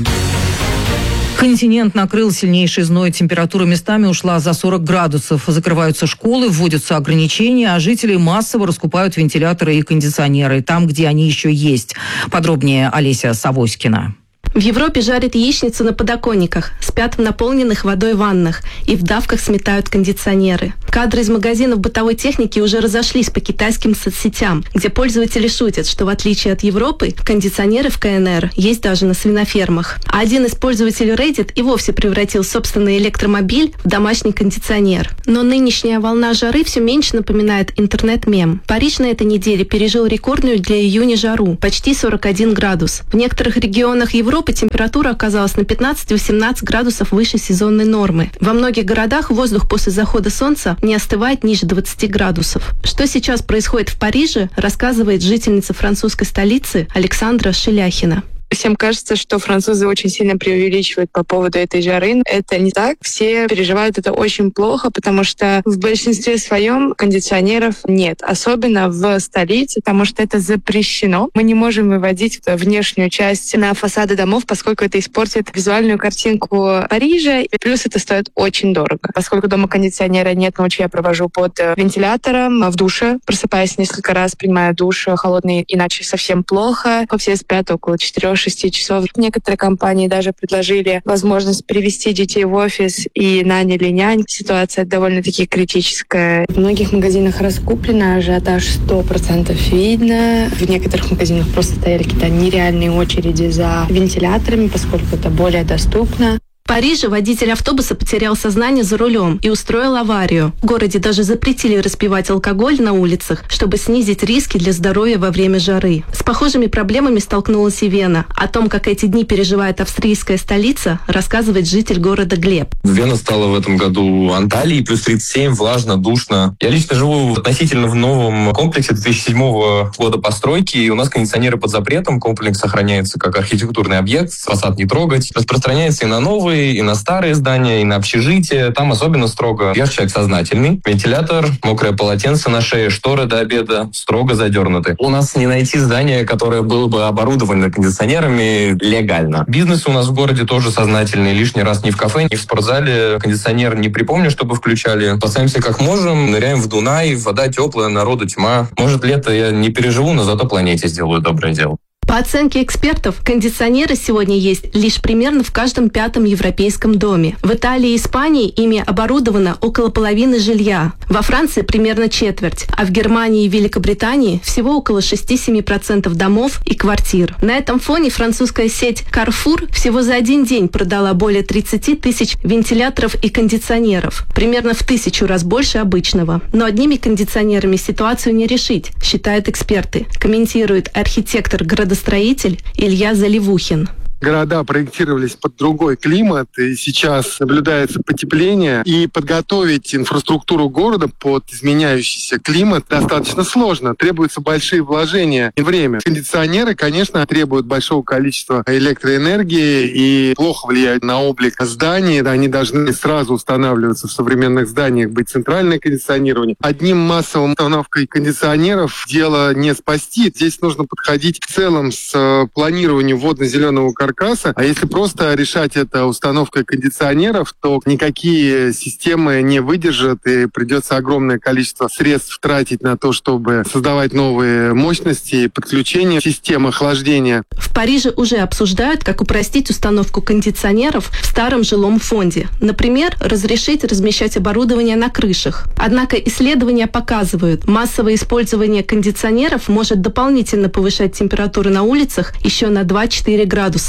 Континент накрыл сильнейший зной. Температура местами ушла за сорок градусов. Закрываются школы, вводятся ограничения, а жители массово раскупают вентиляторы и кондиционеры там, где они еще есть. Подробнее Олеся Савоськина. В Европе жарят яичницу на подоконниках, спят в наполненных водой ваннах и в давках сметают кондиционеры. Кадры из магазинов бытовой техники уже разошлись по китайским соцсетям, где пользователи шутят, что в отличие от Европы, кондиционеры в ка эн эр есть даже на свинофермах. А один из пользователей Reddit и вовсе превратил собственный электромобиль в домашний кондиционер. Но нынешняя волна жары все меньше напоминает интернет-мем. Париж на этой неделе пережил рекордную для июня жару – почти сорок один градус. В некоторых регионах Европы температура оказалась на пятнадцать-восемнадцать градусов выше сезонной нормы. Во многих городах воздух после захода солнца не остывает ниже двадцати градусов. Что сейчас происходит в Париже, рассказывает жительница французской столицы Александра Шеляхина. Всем кажется, что французы очень сильно преувеличивают по поводу этой жары. Это не так. Все переживают это очень плохо, потому что в большинстве своем кондиционеров нет. Особенно в столице, потому что это запрещено. Мы не можем выводить внешнюю часть на фасады домов, поскольку это испортит визуальную картинку Парижа. И плюс это стоит очень дорого. Поскольку дома кондиционера нет, ночью я провожу под вентилятором в душе. Просыпаясь несколько раз, принимаю душ холодный, иначе совсем плохо. Все спят около четырех-шести часов. Некоторые компании даже предложили возможность привести детей в офис и наняли нянь. Ситуация довольно-таки критическая. В многих магазинах раскуплено, ажиотаж сто процентов видно. В некоторых магазинах просто стояли какие-то нереальные очереди за вентиляторами, поскольку это более доступно. В Париже водитель автобуса потерял сознание за рулем и устроил аварию. В городе даже запретили распивать алкоголь на улицах, чтобы снизить риски для здоровья во время жары. С похожими проблемами столкнулась и Вена. О том, как эти дни переживает австрийская столица, рассказывает житель города Глеб. Вена стала в этом году Анталией, плюс тридцать семь, влажно, душно. Я лично живу относительно в новом комплексе две тысячи седьмого года постройки, и у нас кондиционеры под запретом. Комплекс сохраняется как архитектурный объект, фасад не трогать. Распространяется и на новые, и на старые здания, и на общежитие. Там особенно строго. Я человек сознательный. Вентилятор, мокрое полотенце на шее, шторы до обеда строго задернуты. У нас не найти здание, которое было бы оборудовано кондиционерами легально. Бизнес у нас в городе тоже сознательный. Лишний раз ни в кафе, ни в спортзале кондиционер не припомню, чтобы включали. Спасаемся как можем, ныряем в Дунай, вода теплая, народу тьма. Может, лето я не переживу, но зато планете сделаю доброе дело. По оценке экспертов, кондиционеры сегодня есть лишь примерно в каждом пятом европейском доме. В Италии и Испании ими оборудовано около половины жилья. Во Франции примерно четверть, а в Германии и Великобритании всего около шесть-семь процентов домов и квартир. На этом фоне французская сеть Carrefour всего за один день продала более тридцать тысяч вентиляторов и кондиционеров. Примерно в тысячу раз больше обычного. Но одними кондиционерами ситуацию не решить, считают эксперты, комментирует архитектор градостроитель строитель Илья Заливухин. Города проектировались под другой климат, и сейчас наблюдается потепление. И подготовить инфраструктуру города под изменяющийся климат достаточно сложно. Требуются большие вложения и время. Кондиционеры, конечно, требуют большого количества электроэнергии и плохо влияют на облик зданий. Они должны сразу устанавливаться в современных зданиях, быть центральное кондиционирование. Одним массовым установкой кондиционеров дело не спасти. Здесь нужно подходить в целом с планированием водно-зеленого каркаса. А если просто решать это установкой кондиционеров, то никакие системы не выдержат, и придется огромное количество средств тратить на то, чтобы создавать новые мощности и подключение системы охлаждения. В Париже уже обсуждают, как упростить установку кондиционеров в старом жилом фонде. Например, разрешить размещать оборудование на крышах. Однако исследования показывают, массовое использование кондиционеров может дополнительно повышать температуру на улицах еще на два-четыре градуса.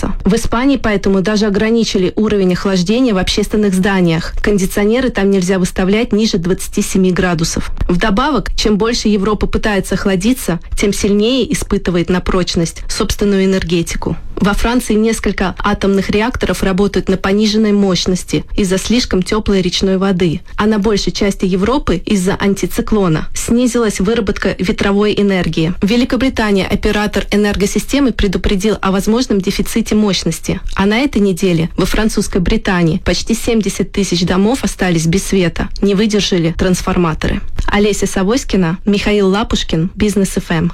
градуса. В Испании поэтому даже ограничили уровень охлаждения в общественных зданиях. Кондиционеры там нельзя выставлять ниже двадцати семи градусов. Вдобавок, чем больше Европа пытается охладиться, тем сильнее испытывает на прочность собственную энергетику. Во Франции несколько атомных реакторов работают на пониженной мощности из-за слишком теплой речной воды, а на большей части Европы из-за антициклона снизилась выработка ветровой энергии. В Великобритании оператор энергосистемы предупредил о возможном дефиците мощности, а на этой неделе во французской Британии почти семьдесят тысяч домов остались без света, не выдержали трансформаторы. Олеся Савоськина, Михаил Лапушкин, Бизнес эф эм.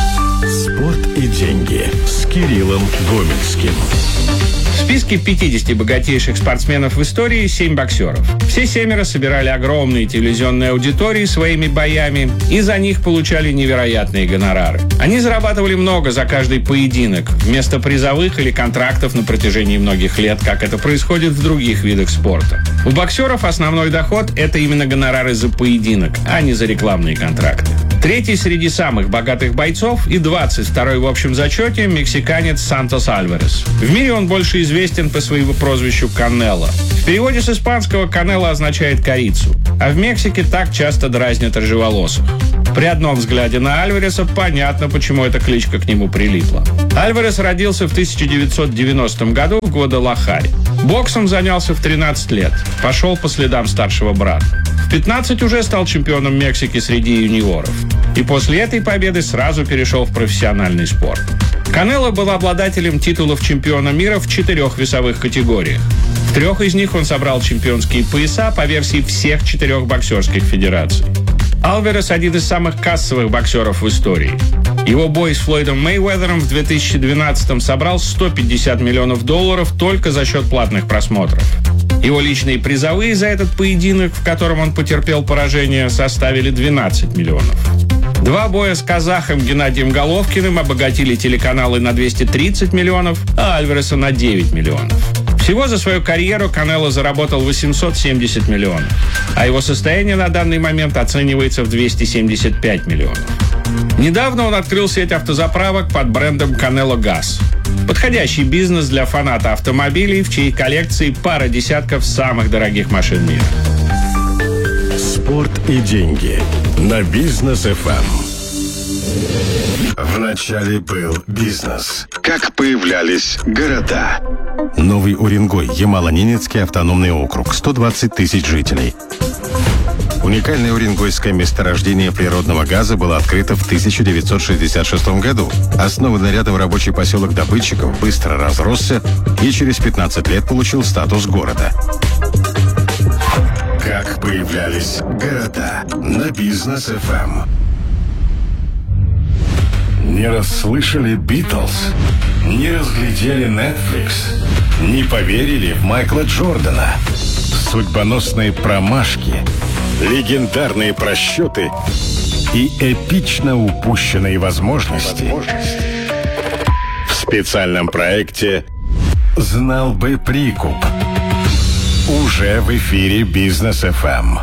Спорт и деньги с Кириллом Гомельским. В списке пятидесяти богатейших спортсменов в истории семь боксеров. Все семеро собирали огромные телевизионные аудитории своими боями и за них получали невероятные гонорары. Они зарабатывали много за каждый поединок, вместо призовых или контрактов на протяжении многих лет, как это происходит в других видах спорта. У боксеров основной доход – это именно гонорары за поединок, а не за рекламные контракты. Третий среди самых богатых бойцов и двадцать второй в общем зачете мексиканец Сантос Альварес. В мире он больше известен по своему прозвищу Канело. В переводе с испанского «Канело» означает «корицу», а в Мексике так часто дразнят рыжеволосых. При одном взгляде на Альвареса понятно, почему эта кличка к нему прилипла. Альварес родился в тысяча девятьсот девяностом году в Гвадалахаре. Боксом занялся в тринадцать лет. Пошел по следам старшего брата. В пятнадцать уже стал чемпионом Мексики среди юниоров. И после этой победы сразу перешел в профессиональный спорт. Канело был обладателем титулов чемпиона мира в четырех весовых категориях. В трех из них он собрал чемпионские пояса по версии всех четырех боксерских федераций. Альварес – один из самых кассовых боксеров в истории. Его бой с Флойдом Мейуэзером в две тысячи двенадцатом собрал сто пятьдесят миллионов долларов только за счет платных просмотров. Его личные призовые за этот поединок, в котором он потерпел поражение, составили двенадцать миллионов. Два боя с казахом Геннадием Головкиным обогатили телеканалы на двести тридцать миллионов, а Альвареса на девять миллионов. Всего за свою карьеру Канело заработал восемьсот семьдесят миллионов, а его состояние на данный момент оценивается в двести семьдесят пять миллионов. Недавно он открыл сеть автозаправок под брендом Канело Газ. Подходящий бизнес для фаната автомобилей, в чьей коллекции пара десятков самых дорогих машин мира. Спорт и деньги на Бизнес эф эм. Вначале был бизнес. Как появлялись города. Новый Уренгой, Ямало-Ненецкий автономный округ, сто двадцать тысяч жителей. Уникальное уренгойское месторождение природного газа было открыто в тысяча девятьсот шестьдесят шестом году. Основанный рядом рабочий поселок добытчиков быстро разросся и через пятнадцать лет получил статус города. Как появлялись города на Бизнес эф эм. Не расслышали Битлз? Не разглядели Netflix? Не поверили в Майкла Джордана? Судьбоносные промашки, легендарные просчеты и эпично упущенные возможности. В специальном проекте «Знал бы прикуп». Уже в эфире Бизнес эф эм.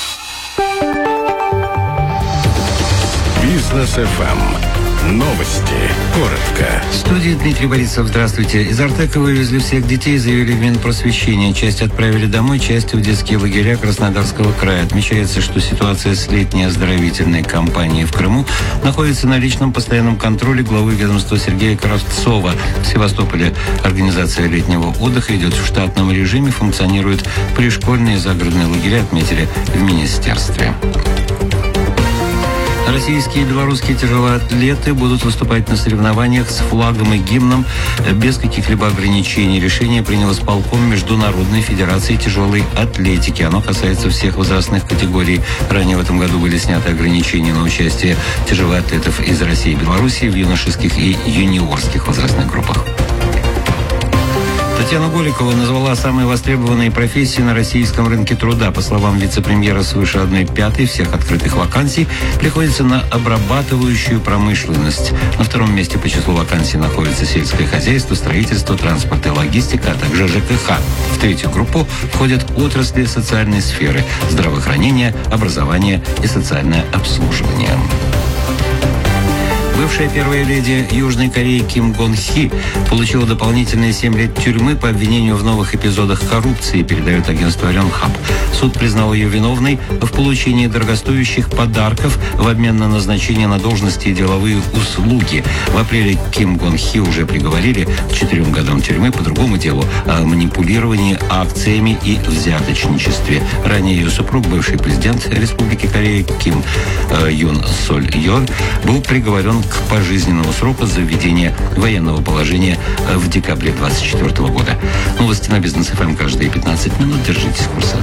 Бизнес эф эм. Новости. Коротко. В студии Дмитрий Борисов. Здравствуйте. Из Артека вывезли всех детей, заявили в Минпросвещении. Часть отправили домой, часть в детские лагеря Краснодарского края. Отмечается, что ситуация с летней оздоровительной кампанией в Крыму находится на личном постоянном контроле главы ведомства Сергея Кравцова. В Севастополе организация летнего отдыха идет в штатном режиме, функционируют пришкольные загородные лагеря, отметили в министерстве. Российские и белорусские тяжелоатлеты будут выступать на соревнованиях с флагом и гимном без каких-либо ограничений. Решение принял исполком Международной федерации тяжелой атлетики. Оно касается всех возрастных категорий. Ранее в этом году были сняты ограничения на участие тяжелоатлетов из России и Белоруссии в юношеских и юниорских возрастных группах. Татьяна Голикова назвала самые востребованные профессии на российском рынке труда. По словам вице-премьера, свыше одной пятой всех открытых вакансий приходится на обрабатывающую промышленность. На втором месте по числу вакансий находится сельское хозяйство, строительство, транспорт и логистика, а также ЖКХ. В третью группу входят отрасли социальной сферы, здравоохранение, образование и социальное обслуживание. Бывшая первая леди Южной Кореи Ким Гон Хи получила дополнительные семь лет тюрьмы по обвинению в новых эпизодах коррупции, передает агентство Рёнхап. Суд признал ее виновной в получении дорогостоящих подарков в обмен на назначение на должности и деловые услуги. В апреле Ким Гон Хи уже приговорили к четырем годам тюрьмы по другому делу о манипулировании акциями и взяточничестве. Ранее ее супруг, бывший президент Республики Корея Ким э, Юн Соль Йон, был приговорен к пожизненному сроку за введение военного положения в декабре двадцать четвёртого года. Новости на Бизнес эф эм каждые пятнадцать минут. Держитесь курса.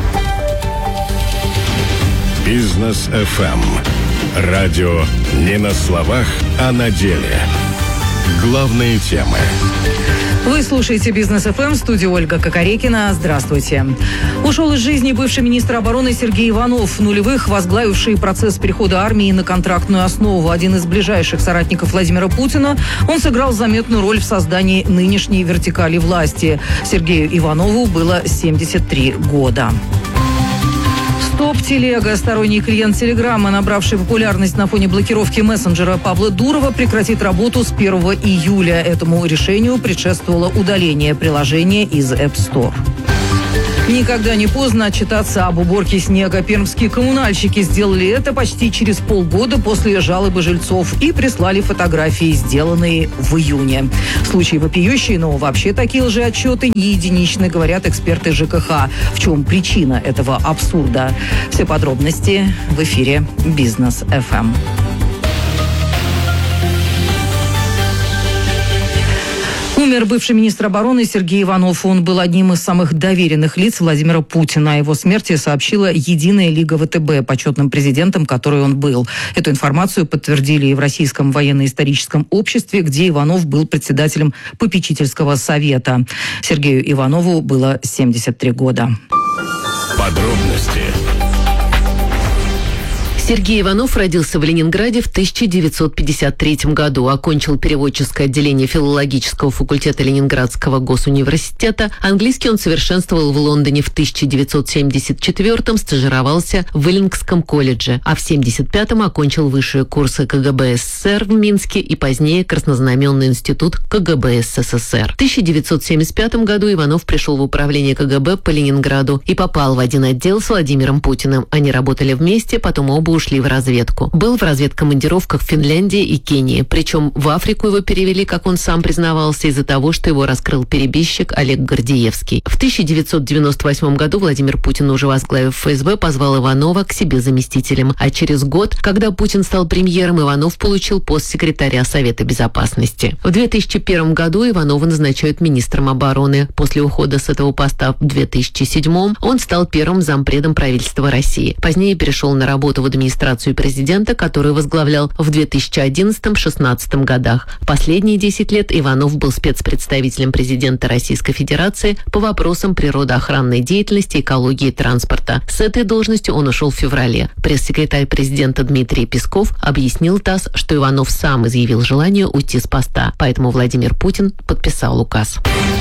Бизнес эф эм. Радио не на словах, а на деле. Главные темы. Вы слушаете Бизнес эф эм, в студии Ольга Кокорекина. Здравствуйте. Ушел из жизни бывший министр обороны Сергей Иванов, в нулевых возглавивший процесс перехода армии на контрактную основу. Один из ближайших соратников Владимира Путина, он сыграл заметную роль в создании нынешней вертикали власти. Сергею Иванову было семьдесят три года. Стоп-телега, сторонний клиент Телеграма, набравший популярность на фоне блокировки мессенджера Павла Дурова, прекратит работу с первого июля. Этому решению предшествовало удаление приложения из App Store. Никогда не поздно отчитаться об уборке снега. Пермские коммунальщики сделали это почти через полгода после жалобы жильцов и прислали фотографии, сделанные в июне. Случаи вопиющие, но вообще такие лжеотчеты не единичны, говорят эксперты ЖКХ. В чем причина этого абсурда? Все подробности в эфире Бизнес эф эм. Умер бывший министр обороны Сергей Иванов. Он был одним из самых доверенных лиц Владимира Путина. О его смерти сообщила Единая Лига ВТБ, почетным президентом, который он был. Эту информацию подтвердили и в Российском военно-историческом обществе, где Иванов был председателем попечительского совета. Сергею Иванову было семьдесят три года. Подробности. Сергей Иванов родился в Ленинграде в тысяча девятьсот пятьдесят третьем году, окончил переводческое отделение филологического факультета Ленинградского госуниверситета. Английский он совершенствовал в Лондоне в тысяча девятьсот семьдесят четвёртом, стажировался в Иллингском колледже, а в семьдесят пятом окончил высшие курсы ка гэ бэ эс эс эр в Минске и позднее Краснознаменный институт ка гэ бэ эс эс эс эр. В тысяча девятьсот семьдесят пятом году Иванов пришел в управление ка гэ бэ по Ленинграду и попал в один отдел с Владимиром Путиным. Они работали вместе, потом оба ушли в разведку. Был в разведкомандировках в Финляндии и Кении. Причем в Африку его перевели, как он сам признавался, из-за того, что его раскрыл перебежчик Олег Гордеевский. В тысяча девятьсот девяносто восьмом году Владимир Путин, уже возглавив эф эс бэ, позвал Иванова к себе заместителем. А через год, когда Путин стал премьером, Иванов получил пост секретаря Совета Безопасности. В две тысячи первом году Иванова назначают министром обороны. После ухода с этого поста в две тысячи седьмом он стал первым зампредом правительства России. Позднее перешел на работу в администрацию президента, которую возглавлял в две тысячи одиннадцатом-шестнадцатом годах. Последние десять лет Иванов был спецпредставителем президента Российской Федерации по вопросам природоохранной деятельности, экологии и транспорта. С этой должности он ушел в феврале. Пресс-секретарь президента Дмитрий Песков объяснил ТАСС, что Иванов сам изъявил желание уйти с поста, поэтому Владимир Путин подписал указ.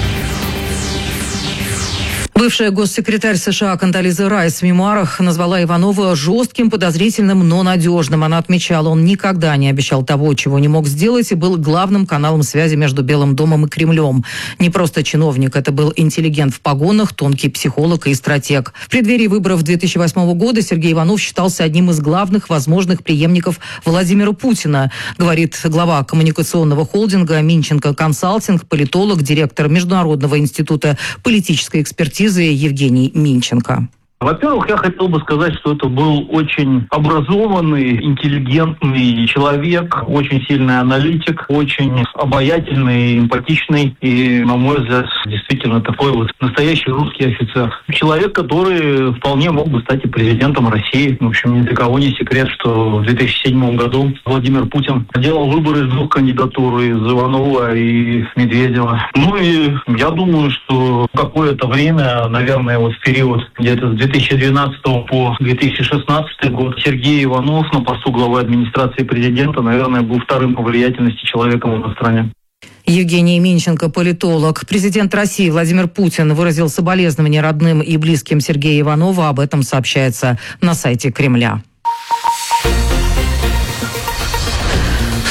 Бывшая госсекретарь США Кондолиза Райс в мемуарах назвала Иванова жестким, подозрительным, но надежным. Она отмечала, он никогда не обещал того, чего не мог сделать, и был главным каналом связи между Белым домом и Кремлем. Не просто чиновник, это был интеллигент в погонах, тонкий психолог и стратег. В преддверии выборов две тысячи восьмого года Сергей Иванов считался одним из главных возможных преемников Владимира Путина, говорит глава коммуникационного холдинга Минченко Консалтинг, политолог, директор Международного института политической экспертизы Евгений Минченко. Во-первых, я хотел бы сказать, что это был очень образованный, интеллигентный человек, очень сильный аналитик, очень обаятельный, эмпатичный и, на мой взгляд, действительно такой вот настоящий русский офицер. Человек, который вполне мог бы стать и президентом России. В общем, ни для кого не секрет, что в две тысячи седьмом году Владимир Путин делал выборы из двух кандидатур, из Иванова и Медведева. Ну и я думаю, что какое-то время, наверное, вот в период где-то с две тысячи двенадцатого по две тысячи шестнадцатый год Сергей Иванов на посту главы администрации президента, наверное, был вторым по влиятельности человеком в стране. Евгений Минченко, политолог. Президент России Владимир Путин выразил соболезнования родным и близким Сергея Иванова. Об этом сообщается на сайте Кремля.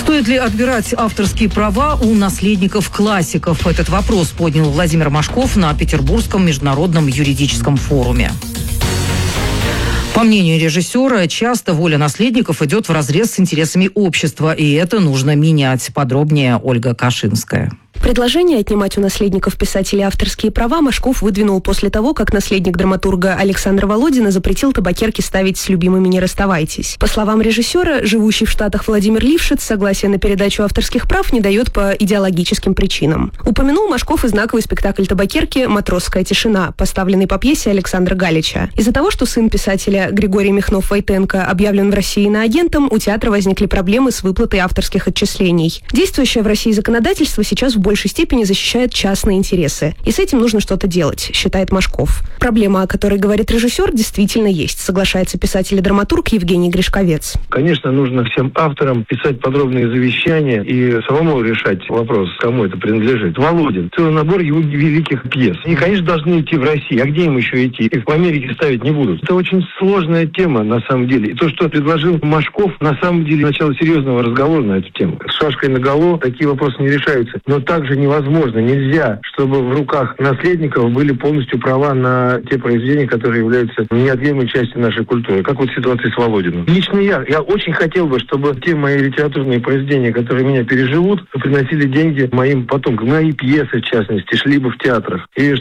Стоит ли отбирать авторские права у наследников классиков? Этот вопрос поднял Владимир Машков на Петербургском международном юридическом форуме. По мнению режиссера, часто воля наследников идет вразрез с интересами общества, и это нужно менять. Подробнее Ольга Кашинская. Предложение отнимать у наследников писателей авторские права Машков выдвинул после того, как наследник драматурга Александра Володина запретил табакерки ставить «С любимыми не расставайтесь». По словам режиссера, живущий в Штатах Владимир Лившиц согласия на передачу авторских прав не дает по идеологическим причинам. Упомянул Машков и знаковый спектакль табакерки «Матросская тишина», поставленный по пьесе Александра Галича. Из-за того, что сын писателя Григорий Михнов-Войтенко объявлен в России иноагентом, у театра возникли проблемы с выплатой авторских отчислений. Действующее в России законодательство сейчас в большей степени защищает частные интересы. И с этим нужно что-то делать, считает Машков. Проблема, о которой говорит режиссер, действительно есть, соглашается писатель и драматург Евгений Гришковец. Конечно, нужно всем авторам писать подробные завещания и самому решать вопрос, кому это принадлежит. Володин. Целый набор его великих пьес. И, конечно, должны идти в Россию. А где им еще идти? Их в Америке ставить не будут. Это очень сложная тема, на самом деле. И то, что предложил Машков, на самом деле, начало серьезного разговора на эту тему. С шашкой наголо такие вопросы не решаются. Но также невозможно, нельзя, чтобы в руках наследников были полностью права на те произведения, которые являются неотъемлемой частью нашей культуры. Как вот ситуация с Володиным. Лично я, я очень хотел бы, чтобы те мои литературные произведения, которые меня переживут, приносили деньги моим потомкам. Мои пьесы, в частности, шли бы в театрах. И